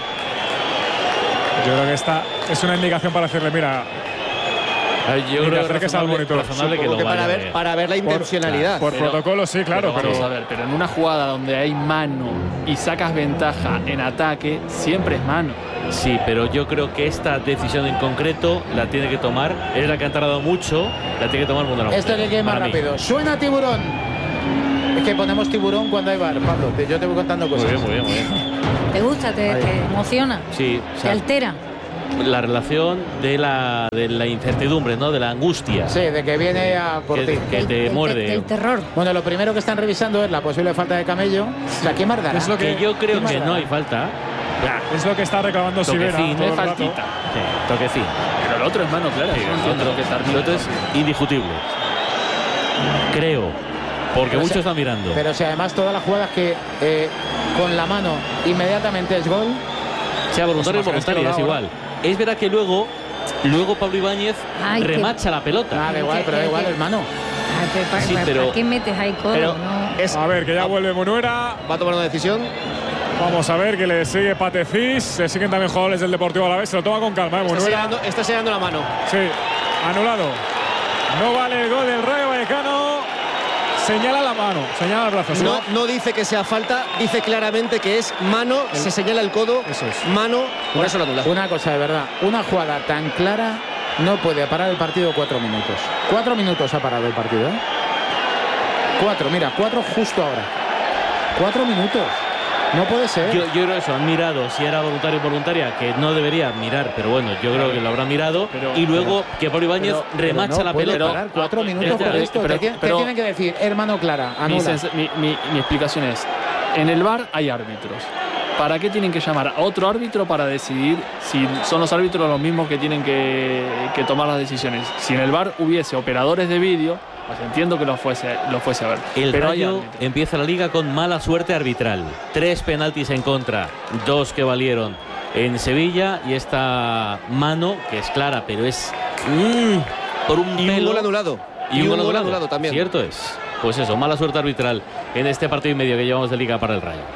Yo creo que esta es una indicación para decirle, mira, A ver, yo Ni creo que que es acerques al razonable, monitor. razonable que Supongo lo que para vaya a ver, para ver la por- intencionalidad. por Pero- protocolo sí, claro, pero, Vamos a ver, pero en una jugada donde hay mano y sacas ventaja en ataque, siempre es mano. Sí, pero yo creo que esta decisión en concreto la tiene que tomar, es la que ha tardado mucho, la tiene que tomar el mundo. Esto es que es más rápido. Suena tiburón. Es que ponemos tiburón cuando hay bar, Pablo. Yo te voy contando cosas. Muy bien, muy bien, muy bien. ¿Te gusta? ¿Te, te emociona? Sí. O sea, ¿te altera? La relación de la, de la incertidumbre, ¿no? De la angustia. Sí, de que viene a por que, ti. Que te el, muerde. El, el terror. Bueno, lo primero que están revisando es la posible falta de camello. O sea, ¿qué más dará? Es lo que, que yo creo que no hay falta. Es lo que está reclamando Sivera. Toquecín, es faltita. Sí, toquecín. Pero el otro es mano clara. Sí, el otro, que el otro es indiscutible. Creo. Porque pero muchos si, están mirando. Pero si además todas las jugadas que eh, con la mano inmediatamente es gol. Sea voluntario o voluntaria, es igual. Es verdad que luego, luego Pablo Ibáñez Ay, remacha que... la pelota. Ah, da igual, pero da igual, hermano. Ay, ¿para, sí, para, pero... ¿para qué metes ahí codo? Pero no. es... A ver, que ya vuelve Munuera. ¿Va a tomar una decisión? Vamos a ver que le sigue Patecís. Se siguen también jugadores del Deportivo Alavés. Se lo toma con calma, ¿eh? Está Munuera. sellando, está sellando la mano. Sí, anulado. No vale el gol del Rayo Vallecano. Señala la mano, señala el brazo. No, no dice que sea falta, dice claramente que es mano, el, se señala el codo, eso es. mano, por eso la anula. Una cosa de verdad, una jugada tan clara no puede parar el partido cuatro minutos. Cuatro minutos ha parado el partido, ¿eh? Cuatro, mira, cuatro justo ahora. Cuatro minutos. No puede ser. Yo, yo creo eso, han mirado si era voluntario o voluntaria, que no debería mirar, pero bueno, yo creo que lo habrán mirado. Pero, y luego pero, que Pablo Ibáñez pero, remacha pero no la pelota. Parar cuatro minutos pero, por esto. Pero, ¿Qué, pero, ¿Qué tienen que decir? Hermano Clara, anula. Mi, mi, mi explicación es, en el V A R hay árbitros. ¿Para qué tienen que llamar a otro árbitro para decidir si son los árbitros los mismos que tienen que, que tomar las decisiones? Si en el V A R hubiese operadores de vídeo, pues entiendo que lo fuese, lo fuese a ver. El pero Rayo empieza la liga con mala suerte arbitral. Tres penaltis en contra, dos que valieron en Sevilla y esta mano, que es clara, pero es mmm, por un y pelo. un gol anulado. Y, y un un gol gol anulado. anulado también. Cierto es. Pues eso, mala suerte arbitral en este partido y medio que llevamos de liga para el Rayo.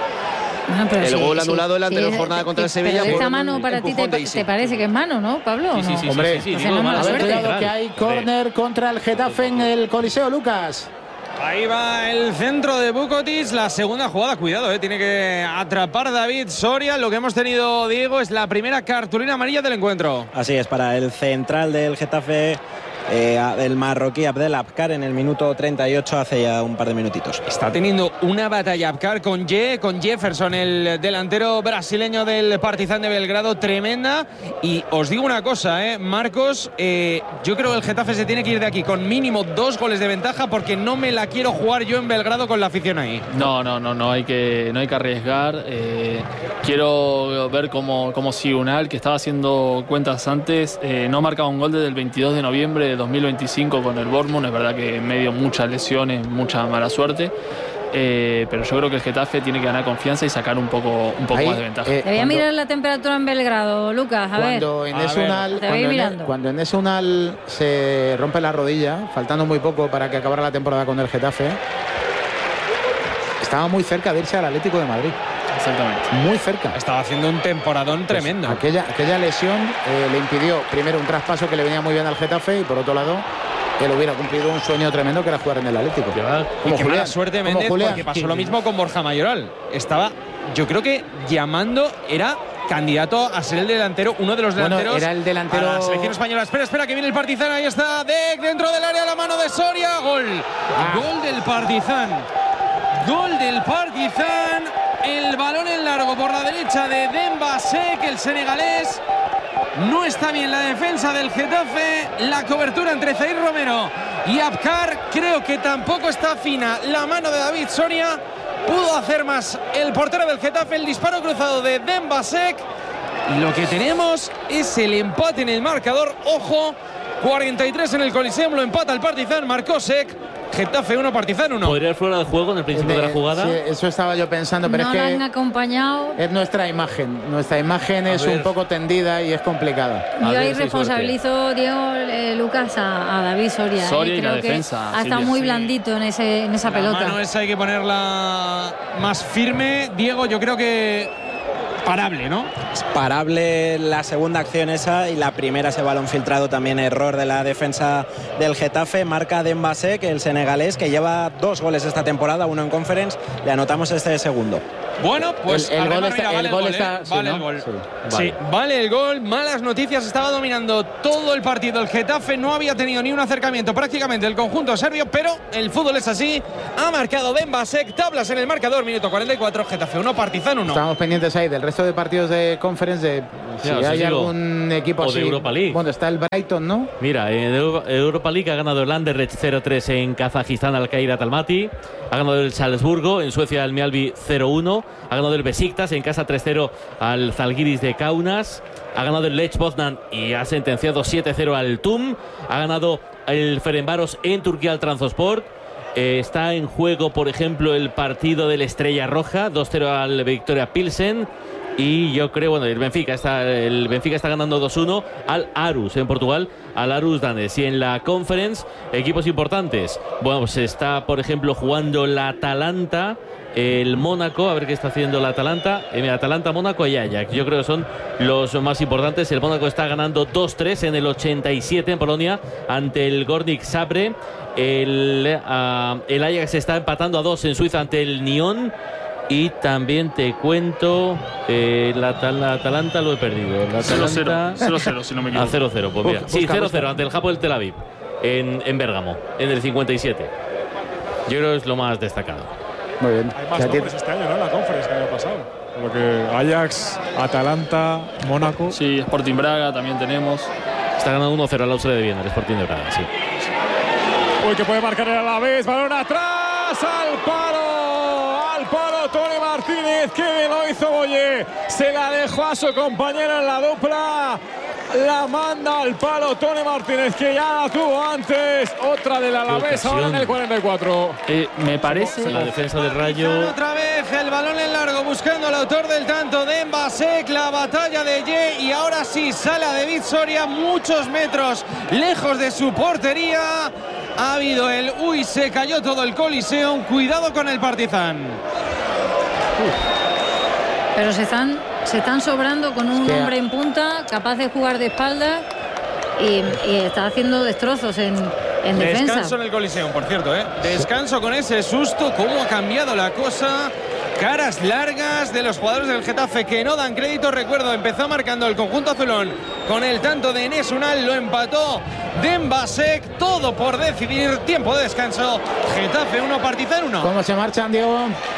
Ah, pero el sí, gol sí, anulado en la sí, anterior sí, jornada sí, contra el sí, Sevilla. Pero esta mano para ti te, te parece que es mano, ¿no, Pablo? Sí, sí, sí. No? Hombre, sí, sí, o sí, sea, digo, no mala mala a ver, suerte cuidado arbitral. que hay córner contra el Getafe en el Coliseo, Lucas. Ahí va el centro de Bukovic, la segunda jugada, cuidado, eh, tiene que atrapar David Soria. Lo que hemos tenido, Diego, es la primera cartulina amarilla del encuentro. Así es, para el central del Getafe, eh, el marroquí Abdel Abkar, en el minuto treinta y ocho, hace ya un par de minutitos. Está teniendo una batalla Abkar con Ye, con Jefferson, el delantero brasileño del Partizan de Belgrado, tremenda. Y os digo una cosa, eh, Marcos, eh, yo creo que el Getafe se tiene que ir de aquí con mínimo dos goles de ventaja, porque no me la quiero jugar yo en Belgrado con la afición ahí. No, no, no, no hay que, no hay que arriesgar. Eh, quiero ver cómo, cómo sigue Unal, que estaba haciendo cuentas antes. Eh, no marcaba un gol desde el veintidós de noviembre de dos mil veinticinco con el Bournemouth. Es verdad que en medio muchas lesiones, mucha mala suerte. Eh, pero yo creo que el Getafe tiene que ganar confianza y sacar un poco, un poco Ahí, más de ventaja. eh, Te voy a cuando, mirar la temperatura en Belgrado, Lucas, a cuando ver. Enes A ver. Unal, Te voy cuando, mirando. Enes, cuando Enes Unal se rompe la rodilla, faltando muy poco para que acabara la temporada con el Getafe, estaba muy cerca de irse al Atlético de Madrid. Exactamente. Muy cerca. Estaba haciendo un temporadón Pues tremendo. aquella, aquella lesión eh, le impidió primero un traspaso que le venía muy bien al Getafe y por otro lado él hubiera cumplido un sueño tremendo que era jugar en el Atlético. Como qué mala suerte, como Méndez, Julián. porque pasó lo mismo con Borja Mayoral. Estaba, yo creo que llamando, era candidato a ser el delantero, uno de los Bueno, delanteros. era el delantero- a la selección española. Espera, espera, que viene el Partizan. Ahí está Dek dentro del área, la mano de Soria. Gol. Ah. Gol del Partizan. Gol del Partizan. El balón en largo por la derecha de Demba Sek, el senegalés. No está bien la defensa del Getafe. La cobertura entre Zaire Romero y Abkar. Creo que tampoco está fina la mano de David Soria. Pudo hacer más el portero del Getafe. El disparo cruzado de Demba Sek. Y lo que tenemos es el empate en el marcador. Ojo, cuarenta y tres en el Coliseum. Lo empata el Partizan. Marcó Sek. Getafe uno, Partizan uno. ¿Podría ir fuera de juego en el principio de la jugada? Sí, eso estaba yo pensando, pero No es la que han acompañado. es nuestra imagen. Nuestra imagen A es ver. un poco tendida y es complicada. A Yo ver ahí si hay responsabilizo, Diego, eh, Lucas, a, a David Soria. Soria eh. y la Creo que defensa, ha estado Silvia. muy Sí. blandito en, ese, en esa La pelota. mano esa hay que ponerla más firme. Diego, yo creo que parable, ¿no? Es parable la segunda acción esa y la primera, ese balón filtrado, también error de la defensa del Getafe. Marca Demba Sek, el senegalés, que lleva dos goles esta temporada, uno en Conference. Le anotamos este segundo. Bueno, pues el, el Ademar, gol está, mira, vale el gol el gol, está, ¿eh? sí, Vale ¿no? el gol. Sí. Sí, Vale. vale el gol. Malas noticias, estaba dominando todo el partido. El Getafe no había tenido ni un acercamiento prácticamente el conjunto serbio, pero el fútbol es así. Ha marcado Benbasek, tablas en el marcador, minuto cuarenta y cuatro, Getafe uno, Partizan uno. Estamos pendientes ahí del resto de partidos de Conference, de si Ya, hay sí, algún equipo o así. de Europa League. Bueno, está el Brighton, ¿no? Mira, en Euro- Europa League ha ganado el Anderlecht cero tres en Kazajistán al Kairat Almaty. Ha ganado el Salzburgo en Suecia al Mjällby cero uno. Ha ganado el Besiktas en casa tres cero al Zalgiris de Kaunas. Ha ganado el Lech Poznan y ha sentenciado siete cero al T U M. Ha ganado el Ferencváros en Turquía al Trabzonspor. Eh, está en juego, por ejemplo, el partido del Estrella Roja, dos cero al Victoria Pilsen. Y yo creo, bueno, el Benfica está, el Benfica está ganando dos uno al Aarhus en Portugal, al Aarhus Danes. Y en la Conference, equipos importantes. Bueno, pues está, por ejemplo, jugando la Atalanta, el Mónaco, a ver qué está haciendo la Atalanta. El Atalanta, Mónaco y Ajax. Yo creo que son los más importantes. El Mónaco está ganando dos tres en el ochenta y siete en Polonia ante el Górnik Zabrze. El, uh, el Ajax está empatando a dos en Suiza ante el Nyon. Y también te cuento, eh, la, la Atalanta lo he perdido. cero cero, si no me equivoco. A cero cero, pues mira. Busca, Sí, cero cero busca. ante el Hapoel Tel Aviv, en, en Bérgamo, en el cincuenta y siete. Yo creo que es lo más destacado. Muy bien. Hay más Ya tiene- nombres este año, ¿no? En la Conference que el año pasado. Por lo que Ajax, Atalanta, Mónaco. Sí, Sporting Braga también tenemos. Está ganando uno cero al Austria de Viena, el Sporting de Braga, sí. Uy, que puede marcar el Alavés. Balón atrás, al palo. Al palo, Tony Martínez. Qué bien lo hizo Boye. Se la dejó a su compañero en la dupla. La manda al palo Tony Martínez, que ya la tuvo antes. Otra del Alavés, ahora en el cuarenta y cuatro. Eh, me parece. La defensa del Rayo. Otra vez el balón en largo buscando al autor del tanto de Benbasek, la batalla de Ye, y ahora sí sale a David Soria muchos metros lejos de su portería. Ha habido el uy, se cayó todo el Coliseum. Cuidado con el Partizan. Pero se están, se están sobrando con un Es que- hombre en punta, capaz de jugar de espaldas y, y está haciendo destrozos en, en Descanso defensa. en el Coliseum, por cierto, ¿eh? Descanso con ese susto. ¿Cómo ha cambiado la cosa? Caras largas de los jugadores del Getafe que no dan crédito. Recuerdo, empezó marcando el conjunto azulón con el tanto de Enes Unal. Lo empató Benbasek. Todo por decidir. Tiempo de descanso. Getafe uno, Partizan uno. ¿Cómo se marchan, Diego?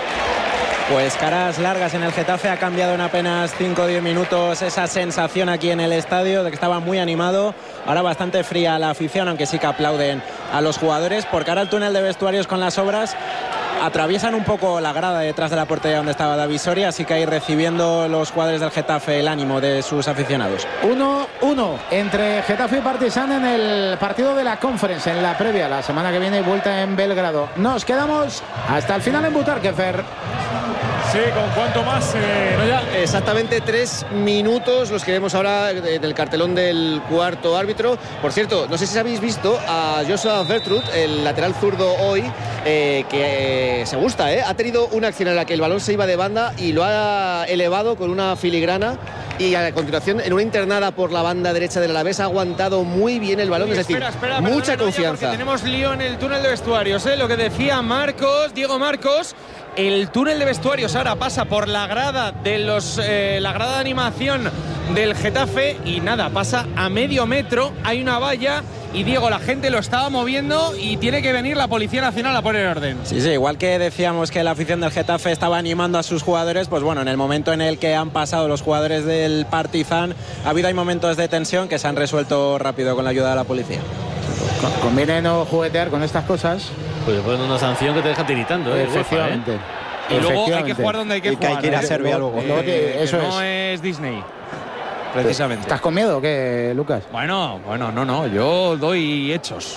Pues caras largas en el Getafe. Ha cambiado en apenas cinco o diez minutos esa sensación aquí en el estadio de que estaba muy animado. Ahora bastante fría la afición, aunque sí que aplauden a los jugadores. Porque ahora el túnel de vestuarios con las obras atraviesan un poco la grada detrás de la portería donde estaba David Soria, así que ahí recibiendo los jugadores del Getafe el ánimo de sus aficionados. uno uno entre Getafe y Partizan en el partido de la Conference, en la previa. La semana que viene vuelta en Belgrado. Nos quedamos hasta el final en Butarque, Fer. Sí, ¿con cuánto más? Eh, no ya. Exactamente tres minutos los que vemos ahora de- del cartelón del cuarto árbitro. Por cierto, no sé si habéis visto a Joshua Vertrud, el lateral zurdo hoy, eh, que eh, se gusta, ¿eh? Ha tenido una acción en la que el balón se iba de banda y lo ha elevado con una filigrana. Y a continuación, en una internada por la banda derecha del Alavés, ha aguantado muy bien el balón. Uy, es decir, espera, espera, mucha perdona, Noya, confianza. porque tenemos lío en el túnel de vestuarios, ¿eh? Lo que decía Marcos, Diego Marcos. El túnel de vestuarios ahora pasa por la grada de los eh, la grada de animación del Getafe y nada, pasa a medio metro, hay una valla y Diego, la gente lo estaba moviendo y tiene que venir la Policía Nacional a poner orden. Sí, sí, igual que decíamos que la afición del Getafe estaba animando a sus jugadores, pues bueno, en el momento en el que han pasado los jugadores del Partizan, ha habido ahí momentos de tensión que se han resuelto rápido con la ayuda de la policía. Conviene no juguetear con estas cosas. Pues le ponen una sanción que te deja tiritando, ¿eh? Efectivamente. Y luego hay que Efectivamente. jugar donde hay que Y que hay jugar. que ir a ¿eh? Serbia luego. Eh, Luego te- eso que no es. es Disney, precisamente. ¿Estás con miedo o qué, Lucas? Bueno, bueno, no, no, yo doy hechos.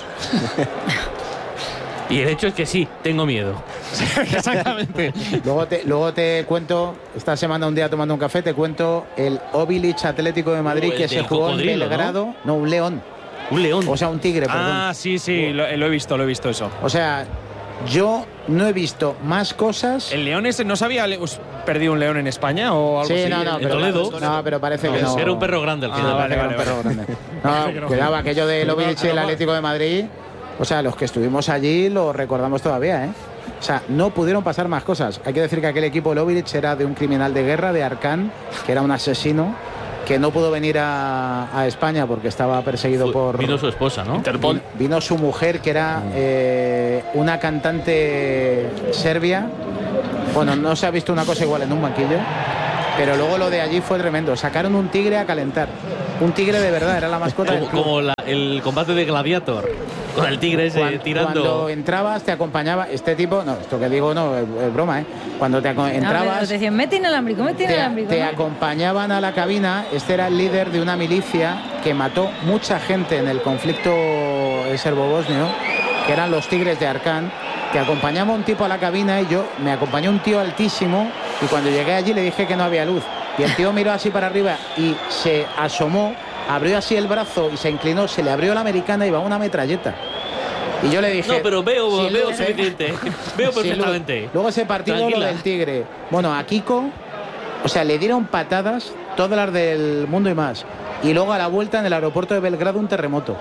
Y el hecho es que sí, tengo miedo. Exactamente. Luego te, luego te cuento, esta semana un día tomando un café, te cuento el Ovilich Atlético de Madrid Uh, el que se del jugó en cocodrilo, Belgrado. ¿no? un león. Un león. O sea, un tigre, perdón. Ah, sí, sí, lo, lo he visto, lo he visto eso. O sea, yo no he visto más cosas. ¿El león ese no se había le- us- perdido un león en España o algo Sí, así? no, no, en pero, Toledo. no, pero parece que no. Era un perro grande al Ah, final. vale, Era vale, un perro vale. grande. No, cuidado, aquello del Ovilich y el Atlético de Madrid. O sea, los que estuvimos allí lo recordamos todavía, ¿eh? O sea, no pudieron pasar más cosas. Hay que decir que aquel equipo de Lovric era de un criminal de guerra, de Arcán, que era un asesino, que no pudo venir a, a España porque estaba perseguido por... Vino su esposa, ¿no? Interpol. Vino su mujer, que era eh, una cantante serbia. Bueno, no se ha visto una cosa igual en un banquillo. Pero luego lo de allí fue tremendo. Sacaron un tigre a calentar. Un tigre de verdad, era la mascota como, del club. como la, el combate de Gladiator, con el tigre ese cuando, tirando. Cuando entrabas, te acompañaba este tipo. No, esto que digo no es, es broma, ¿eh? Cuando te No, entrabas. te decían, mete inalámbrico, mete Te, inalámbrico. te ¿no? acompañaban a la cabina. Este era el líder de una milicia que mató mucha gente en el conflicto serbo-bosnio, que eran los tigres de Arcán. Te acompañaba un tipo a la cabina y yo me acompañó un tío altísimo, y cuando llegué allí le dije que no había luz, y el tío miró así para arriba y se asomó, abrió así el brazo y se inclinó, se le abrió la americana y va una metralleta. Y yo le dije... No, pero veo, si veo luz, suficiente. Veo perfectamente. Si luego ese partido, Tranquila. lo del tigre. Bueno, a Kiko, o sea, le dieron patadas, todas las del mundo y más. Y luego a la vuelta en el aeropuerto de Belgrado un terremoto.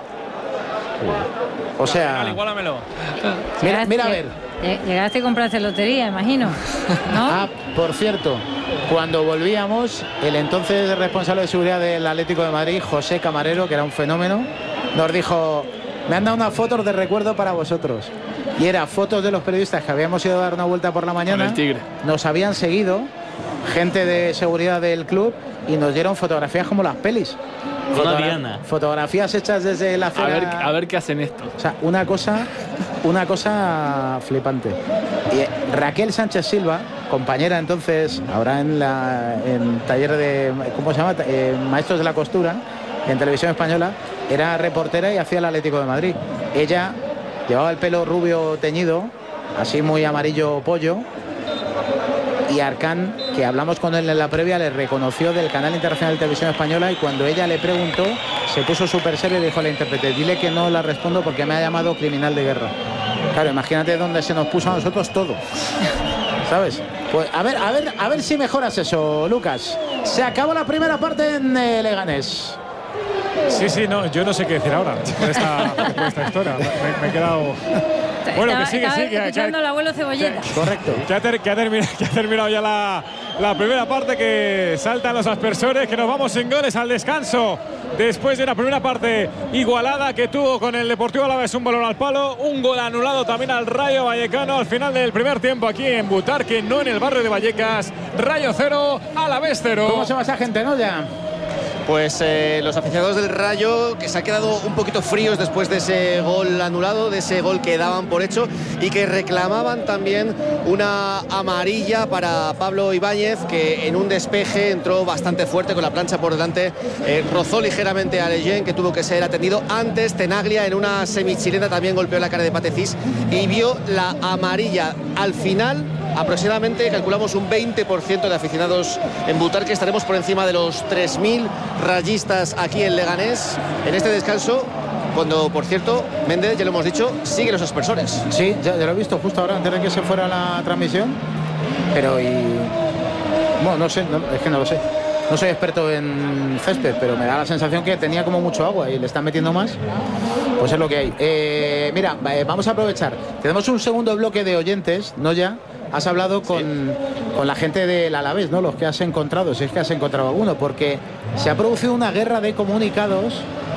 O sea... Igualamelo. Mira, mira a ver. Llegaste a comprarte lotería, imagino. ¿No? Ah, por cierto, cuando volvíamos, el entonces responsable de seguridad del Atlético de Madrid, José Camarero, que era un fenómeno, nos dijo: me han dado unas fotos de recuerdo para vosotros. Y era fotos de los periodistas que habíamos ido a dar una vuelta por la mañana. Con el tigre. Nos habían seguido, gente de seguridad del club, y nos dieron fotografías como las pelis. Con Fotogra- Diana. Fotografías hechas desde la A acera. ver, a ver qué hacen esto. O sea, una cosa, una cosa flipante. Y eh, Raquel Sánchez Silva, compañera entonces, ahora en la en taller de, ¿cómo se llama? Eh, Maestros de la Costura, en Televisión Española, era reportera y hacía el Atlético de Madrid. Ella llevaba el pelo rubio teñido, así muy amarillo pollo. Y Arcán, que hablamos con él en la previa, le reconoció del Canal Internacional de Televisión Española, y cuando ella le preguntó, se puso súper serio y le dijo a la intérprete: dile que no la respondo porque me ha llamado criminal de guerra. Claro, imagínate dónde se nos puso a nosotros todo. ¿Sabes? Pues a ver, a ver, a ver si mejoras eso, Lucas. Se acabó la primera parte en eh, Leganés. Sí, sí, no, yo no sé qué decir ahora por esta, por esta historia. Me, me he quedado... Bueno, estaba, que sí, que estaba sí, que, escuchando que- al abuelo Cebolleta. Correcto. Que ha, ter- que ha terminado, que ha terminado ya la, la primera parte, que saltan los aspersores, que nos vamos sin goles al descanso. Después de una primera parte igualada que tuvo con el Deportivo Alavés, un balón al palo, un gol anulado también al Rayo Vallecano al final del primer tiempo aquí en Butarque, no en el barrio de Vallecas. Rayo cero, Alavés cero. ¿Cómo se va esa gente, no? Ya. Pues eh, los aficionados del Rayo, que se han quedado un poquito fríos después de ese gol anulado, de ese gol que daban por hecho, y que reclamaban también una amarilla para Pablo Ibáñez, que en un despeje entró bastante fuerte con la plancha por delante, eh, rozó ligeramente a Leyen, que tuvo que ser atendido. Antes Tenaglia en una semichilena también golpeó la cara de Patecís y vio la amarilla. Al final, aproximadamente calculamos un veinte por ciento de aficionados en Butarque. Estaremos por encima de los tres mil rayistas aquí en Leganés en este descanso, cuando, por cierto, Méndez, ya lo hemos dicho, sigue los aspersores. Sí, ya, ya lo he visto justo ahora, antes de que se fuera la transmisión. Pero y... Bueno, no sé, no, es que no lo sé. No soy experto en césped, pero me da la sensación que tenía como mucho agua y le están metiendo más. Pues es lo que hay. Eh, mira, eh, vamos a aprovechar. Tenemos un segundo bloque de oyentes, ¿no? Ya has hablado con, sí. con la gente del Alavés, ¿no? Los que has encontrado, si es que has encontrado alguno, porque se ha producido una guerra de comunicados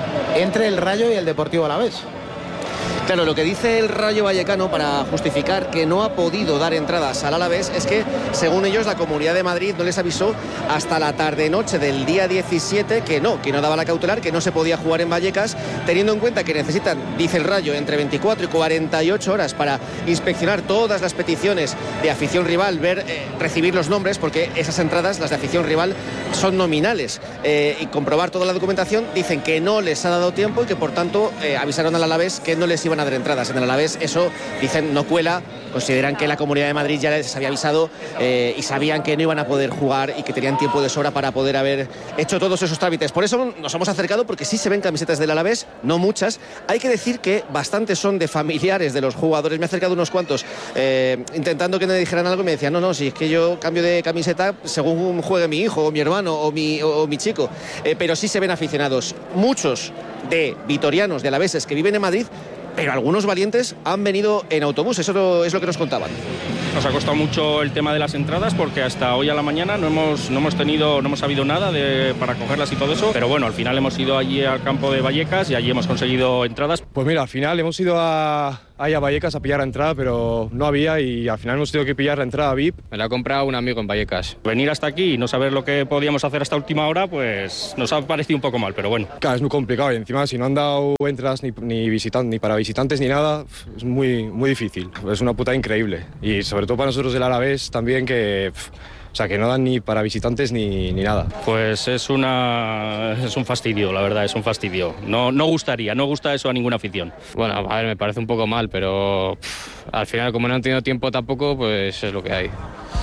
entre el Rayo y el Deportivo Alavés. Claro, lo que dice el Rayo Vallecano para justificar que no ha podido dar entradas al Alavés es que, según ellos, la Comunidad de Madrid no les avisó hasta la tarde-noche del día diecisiete que no, que no daba la cautelar, que no se podía jugar en Vallecas, teniendo en cuenta que necesitan, dice el Rayo, entre veinticuatro y cuarenta y ocho horas para inspeccionar todas las peticiones de afición rival, ver, eh, recibir los nombres, porque esas entradas, las de afición rival, son nominales, eh, y comprobar toda la documentación. Dicen que no les ha dado tiempo y que, por tanto, eh, avisaron al Alavés que no les iban a dar entradas. En el Alavés eso, dicen, no cuela. Consideran que la Comunidad de Madrid ya les había avisado, eh, y sabían que no iban a poder jugar y que tenían tiempo de sobra para poder haber hecho todos esos trámites. Por eso nos hemos acercado, porque sí se ven camisetas del Alavés, no muchas. Hay que decir que bastantes son de familiares de los jugadores. Me he acercado unos cuantos eh, intentando que me dijeran algo, y me decían: no, no, si es que yo cambio de camiseta según juegue mi hijo o mi hermano o mi, o, o mi chico. Eh, pero sí se ven aficionados. Muchos de vitorianos, de alaveses que viven en Madrid, pero algunos valientes han venido en autobús, eso es lo que nos contaban. Nos ha costado mucho el tema de las entradas porque hasta hoy a la mañana no hemos, no hemos tenido, no hemos sabido nada de, para cogerlas y todo eso, pero bueno, al final hemos ido allí al campo de Vallecas y allí hemos conseguido entradas. Pues mira, al final hemos ido a, ahí a Vallecas a pillar la entrada, pero no había y al final hemos tenido que pillar la entrada V I P. Me la ha comprado un amigo en Vallecas. Venir hasta aquí y no saber lo que podíamos hacer hasta última hora, pues nos ha parecido un poco mal, pero bueno. Claro, es muy complicado y encima si no han dado entradas ni, ni, visitan, ni para visitantes ni nada, es muy, muy difícil. Es una puta increíble y sobre todo para nosotros del Alavés también que... O sea, que no dan ni para visitantes ni, ni nada. Pues es una es un fastidio, la verdad, es un fastidio. No, no gustaría, no gusta eso a ninguna afición. Bueno, a ver, me parece un poco mal, pero pff, al final, como no han tenido tiempo tampoco, pues es lo que hay.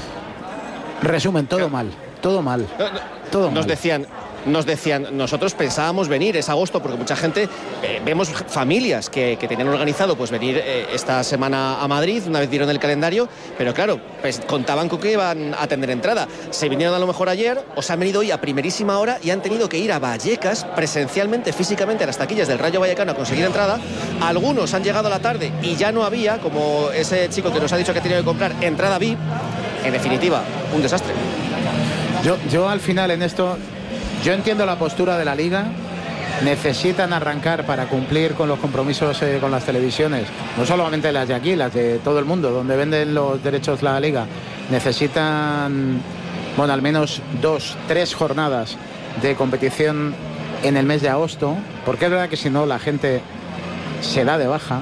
Resumen, todo mal, todo mal, todo Nos mal. decían... Nos decían, nosotros pensábamos venir, es agosto, porque mucha gente, eh, vemos familias que, que tenían organizado pues venir eh, esta semana a Madrid, una vez dieron el calendario, pero claro, pues contaban con que iban a tener entrada. Se vinieron a lo mejor ayer, o se han venido hoy a primerísima hora y han tenido que ir a Vallecas presencialmente, físicamente, a las taquillas del Rayo Vallecano a conseguir entrada. Algunos han llegado a la tarde y ya no había, como ese chico que nos ha dicho que ha tenido que comprar entrada V I P. En definitiva, un desastre. Yo, yo al final en esto... Yo entiendo la postura de la Liga, necesitan arrancar para cumplir con los compromisos eh, con las televisiones, no solamente las de aquí, las de todo el mundo, donde venden los derechos la Liga, necesitan, bueno, al menos dos, tres jornadas de competición en el mes de agosto, porque es verdad que si no la gente se da de baja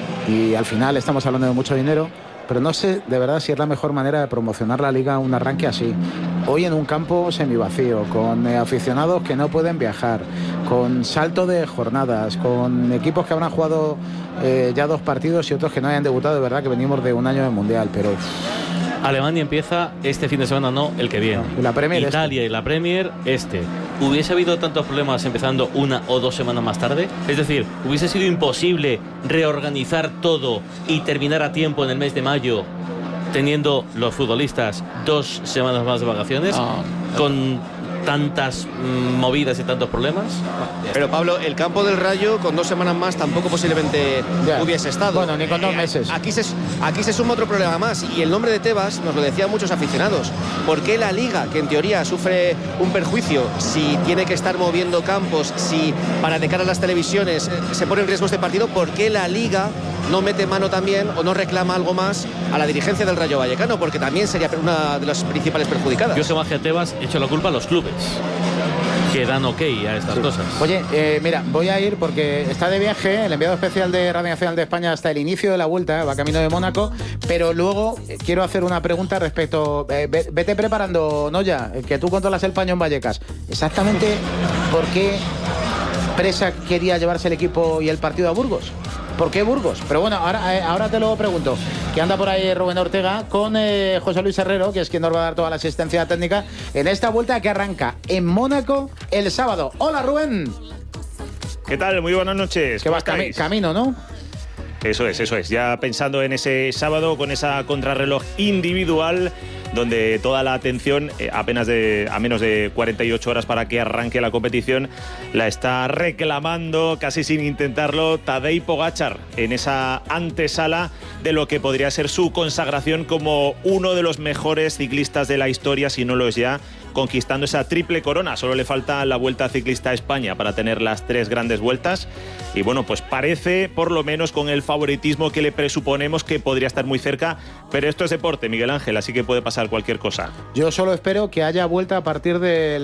y al final estamos hablando de mucho dinero, pero no sé de verdad si es la mejor manera de promocionar la Liga un arranque así. Hoy en un campo semivacío, con eh, aficionados que no pueden viajar, con salto de jornadas, con equipos que habrán jugado eh, ya dos partidos y otros que no hayan debutado. De verdad que venimos de un año de Mundial, pero... Alemania empieza este fin de semana, no, el que viene. No, y la Premier Italia este. y la Premier este. ¿Hubiese habido tantos problemas empezando una o dos semanas más tarde? Es decir, ¿hubiese sido imposible reorganizar todo y terminar a tiempo en el mes de mayo, teniendo los futbolistas dos semanas más de vacaciones, no. con tantas mm, movidas y tantos problemas? Pero Pablo, el campo del Rayo con dos semanas más tampoco posiblemente ya. hubiese estado. Bueno, ni con dos meses. Aquí se, aquí se suma otro problema más, y el nombre de Tebas nos lo decían muchos aficionados. ¿Por qué la Liga, que en teoría sufre un perjuicio si tiene que estar moviendo campos, si para de cara a las televisiones se pone en riesgo este partido, por qué la Liga no mete mano también o no reclama algo más a la dirigencia del Rayo Vallecano? Porque también sería una de las principales perjudicadas. Yo que más que a Tebas he hecho la culpa a los clubes que dan ok a estas sí. cosas. Oye, eh, mira, voy a ir porque está de viaje el enviado especial de Radio Nacional de España hasta el inicio de la vuelta, va camino de Mónaco, pero luego eh, quiero hacer una pregunta respecto, eh, vete preparando, Noya, que tú controlas el paño en Vallecas. Exactamente, ¿por qué Presa quería llevarse el equipo y el partido a Burgos? ¿Por qué Burgos? Pero bueno, ahora, eh, ahora te lo pregunto. Que anda por ahí Rubén Ortega con eh, José Luis Herrero, que es quien nos va a dar toda la asistencia técnica en esta vuelta que arranca en Mónaco el sábado. Hola, Rubén. ¿Qué tal? Muy buenas noches. Que vas cami camino, ¿no? Eso es, eso es. Ya pensando en ese sábado con esa contrarreloj individual, donde toda la atención, eh, apenas de, a menos de cuarenta y ocho horas para que arranque la competición, la está reclamando, casi sin intentarlo, Tadej Pogačar, en esa antesala de lo que podría ser su consagración como uno de los mejores ciclistas de la historia, si no lo es ya, conquistando esa triple corona. Solo le falta la Vuelta Ciclista a España para tener las tres grandes vueltas. Y bueno, pues parece, por lo menos con el favoritismo que le presuponemos, que podría estar muy cerca. Pero esto es deporte, Miguel Ángel, así que puede pasar cualquier cosa. Yo solo espero que haya vuelta a partir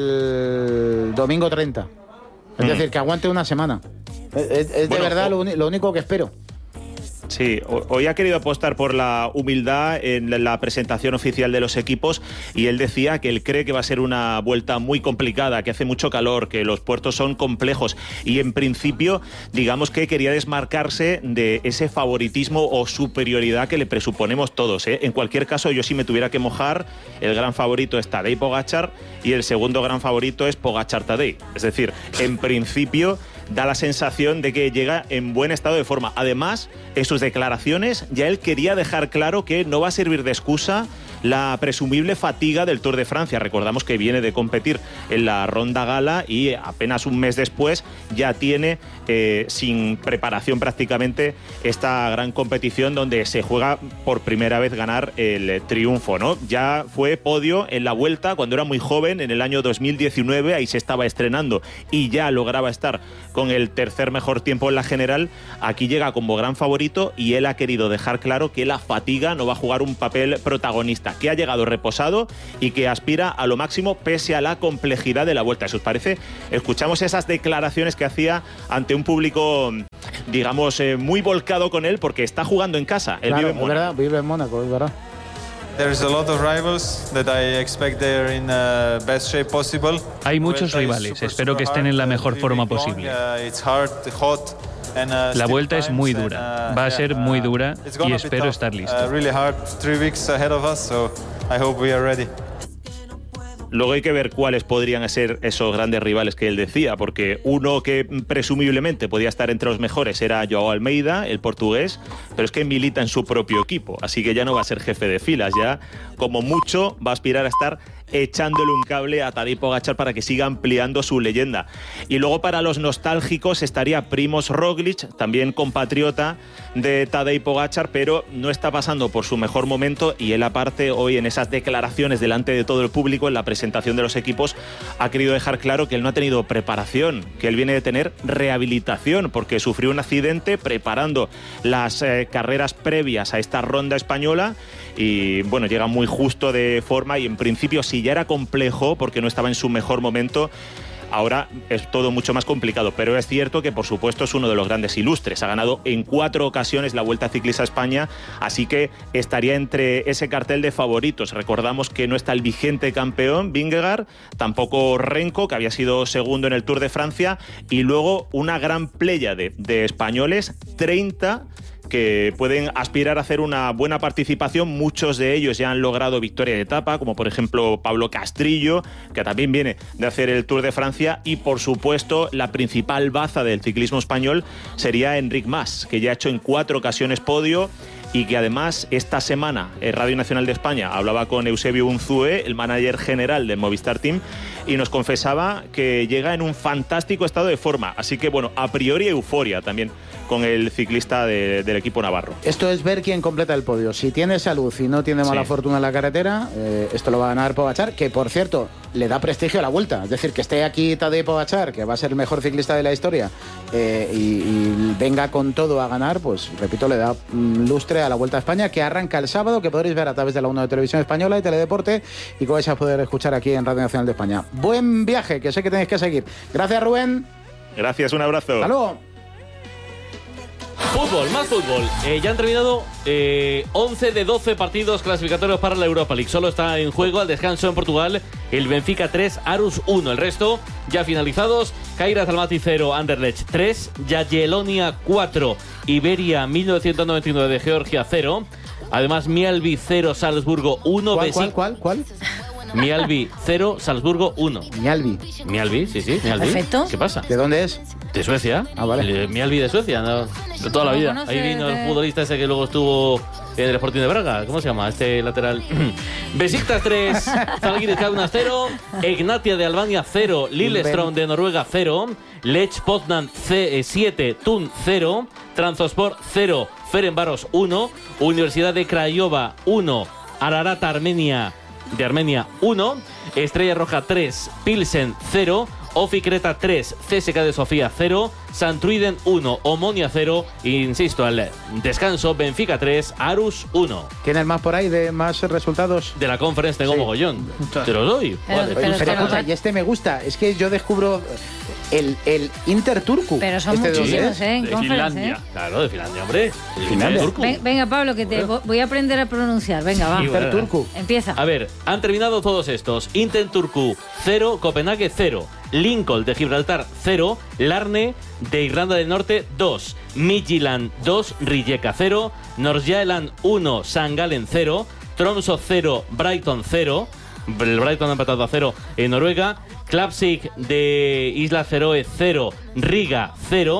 del domingo treinta. Es mm. decir, que aguante una semana. Es, es de bueno, verdad lo, lo único que espero. Sí, hoy ha querido apostar por la humildad en la presentación oficial de los equipos, y él decía que él cree que va a ser una vuelta muy complicada, que hace mucho calor, que los puertos son complejos, y en principio digamos que quería desmarcarse de ese favoritismo o superioridad que le presuponemos todos, ¿eh? En cualquier caso, yo si me tuviera que mojar, el gran favorito es Tadej Pogačar y el segundo gran favorito es Pogačar-Tadej. Es decir, en principio da la sensación de que llega en buen estado de forma. Además, en sus declaraciones ya él quería dejar claro que no va a servir de excusa la presumible fatiga del Tour de Francia. Recordamos que viene de competir en la Ronda Gala y apenas un mes después ya tiene eh, sin preparación prácticamente esta gran competición donde se juega por primera vez ganar el triunfo, ¿no? Ya fue podio en la Vuelta cuando era muy joven, en el año dos mil diecinueve, ahí se estaba estrenando y ya lograba estar con el tercer mejor tiempo en la general. Aquí llega como gran favorito y él ha querido dejar claro que la fatiga no va a jugar un papel protagonista, que ha llegado reposado y que aspira a lo máximo pese a la complejidad de la Vuelta. ¿Eso os parece? Escuchamos esas declaraciones que hacía ante un público, digamos, eh, muy volcado con él porque está jugando en casa. Él claro, vive en Mónaco. Es verdad, vive en Mónaco, es verdad. There's a lot of rivals that I expect they're in the best shape possible. Hay muchos rivales, espero que estén en la mejor forma posible. La Vuelta es muy dura, va a ser muy dura y espero estar listo. Luego hay que ver cuáles podrían ser esos grandes rivales que él decía, porque uno que presumiblemente podía estar entre los mejores era Joao Almeida, el portugués, pero es que milita en su propio equipo, así que ya no va a ser jefe de filas, ya como mucho va a aspirar a estar echándole un cable a Tadej Pogačar para que siga ampliando su leyenda. Y luego para los nostálgicos estaría Primož Roglič, también compatriota de Tadej Pogačar, pero no está pasando por su mejor momento y él aparte hoy en esas declaraciones delante de todo el público en la presentación de los equipos ha querido dejar claro que él no ha tenido preparación, que él viene de tener rehabilitación porque sufrió un accidente preparando las eh, carreras previas a esta ronda española y bueno, llega muy justo de forma y en principio si ya era complejo porque no estaba en su mejor momento, ahora es todo mucho más complicado, pero es cierto que por supuesto es uno de los grandes ilustres, ha ganado en cuatro ocasiones la Vuelta Ciclista a España, así que estaría entre ese cartel de favoritos. Recordamos que no está el vigente campeón Vingegaard, tampoco Renko, que había sido segundo en el Tour de Francia, y luego una gran pléyade de españoles, treinta que pueden aspirar a hacer una buena participación. Muchos de ellos ya han logrado victoria de etapa, como por ejemplo Pablo Castrillo, que también viene de hacer el Tour de Francia, y por supuesto la principal baza del ciclismo español sería Enric Mas, que ya ha hecho en cuatro ocasiones podio y que además esta semana en Radio Nacional de España hablaba con Eusebio Unzúe, el manager general del Movistar Team, y nos confesaba que llega en un fantástico estado de forma, así que bueno, a priori euforia también con el ciclista de, del equipo navarro. Esto es ver quién completa el podio. Si tiene salud y no tiene mala sí. fortuna en la carretera, eh, esto lo va a ganar Pogačar, que por cierto le da prestigio a la Vuelta. Es decir, que esté aquí Tadej Pogačar, que va a ser el mejor ciclista de la historia, eh, y, y venga con todo a ganar, pues repito, le da mm, lustre a la Vuelta a España, que arranca el sábado, que podréis ver a través de la uno de Televisión Española y Teledeporte, y que vais a poder escuchar aquí en Radio Nacional de España. Buen viaje, que sé que tenéis que seguir. Gracias, Rubén. Gracias, un abrazo. Hasta luego. Fútbol, más fútbol. Eh, ya han terminado eh, once de doce partidos clasificatorios para la Europa League. Solo está en juego al descanso en Portugal el Benfica tres, Aarhus uno. El resto ya finalizados. Kairat Almaty cero, Anderlecht tres, Jagiellonia cuatro, Iberia mil novecientos noventa y nueve de Georgia cero. Además Mialbi cero, Salzburgo uno. ¿Cuál, cuál, cuál, cuál? Mialbi cero, Salzburgo uno. Mialbi. Mialbi, sí, sí. Mialbi. Perfecto. ¿Qué pasa? ¿De dónde es? De Suecia. Ah, vale. Eh, Mialbi de Suecia, ¿no? De toda la vida. No, no Ahí vino de... el futbolista ese que luego estuvo en el Sporting de Braga. ¿Cómo se llama? Este lateral. Besiktas tres, Zalgiris Kaunas cero, Egnatia de Albania cero, Lillestrøm de Noruega cero, Lech Poznan siete, Thun cero, Trabzonspor cero, Ferencváros uno, Universidad de Craiova uno, Ararat Armenia de Armenia uno, Estrella Roja tres, Pilsen cero, Ofi Creta tres, C S K de Sofía cero, Santruiden uno, Omonia cero, insisto, al descanso Benfica tres, Aarhus uno. ¿Tienes más por ahí de más resultados? De la conferencia tengo sí. mogollón. Te los doy. Pero, vale. pero, pero escucha, y este me gusta. Es que yo descubro el, el Inter Turku. Pero son ¿Este muchísimos, ¿eh? En de Finlandia. ¿eh? Claro, de Finlandia, hombre. De Finlandia. Ven, venga, Pablo, que te bueno. voy a aprender a pronunciar. Venga, va. Inter Turku. Empieza. A ver, han terminado todos estos. Inter Turku cero, Copenhague cero, Lincoln de Gibraltar cero, Larne de Irlanda del Norte dos, Midtjylland dos, Rijeka cero, Nordsjælland uno, St. Gallen cero, Tromsø cero, Brighton cero, el Brighton ha empatado a cero en Noruega, Klapsik de Islas Feroe cero, Riga cero,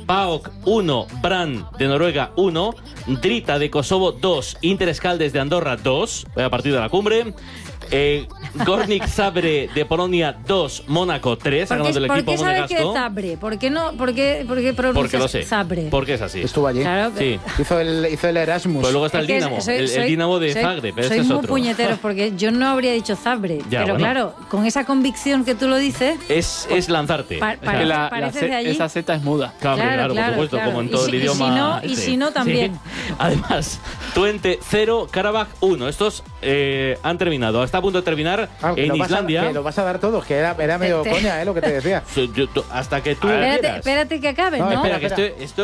PAOK uno, Brann de Noruega uno, Drita de Kosovo dos, Inter Escaldes de Andorra dos, a partir de la cumbre. Eh, Górnik Zabrze de Polonia dos, Mónaco tres, ¿Por ganando qué, el ¿por equipo qué sabes monegasco. que es Zabrze? ¿Por qué no? ¿Por qué, por qué pronuncias Porque lo sé. Zabrze? Porque es así. Estuvo allí. Claro, Sí. Hizo el, hizo el Erasmus. Pues luego está el Es que Dinamo, soy- el, soy- el Dinamo de soy- Zagreb, pero soy este es muy otro. puñeteros porque yo no habría dicho Zabrze. Ya, pero bueno. claro, con esa convicción que tú lo dices, Es, es lanzarte. Pa- O sea, parece- la, la parece C- de allí. esa Z es muda. Claro, Claro, claro, claro, por supuesto, claro. como en Y todo si- el y si idioma. no- y este. si no, también. Sí. Además, Twente cero, Karabaj uno. Estos eh, han terminado. Está a punto de terminar Ah, que en lo vas a- Islandia. que lo vas a dar todo, que era, era medio Te- coña, ¿eh? Lo que te decía. Yo- yo- hasta que tú espérate, quieras. espérate que acabe, No, ¿no? Espera, que espera. estoy, estoy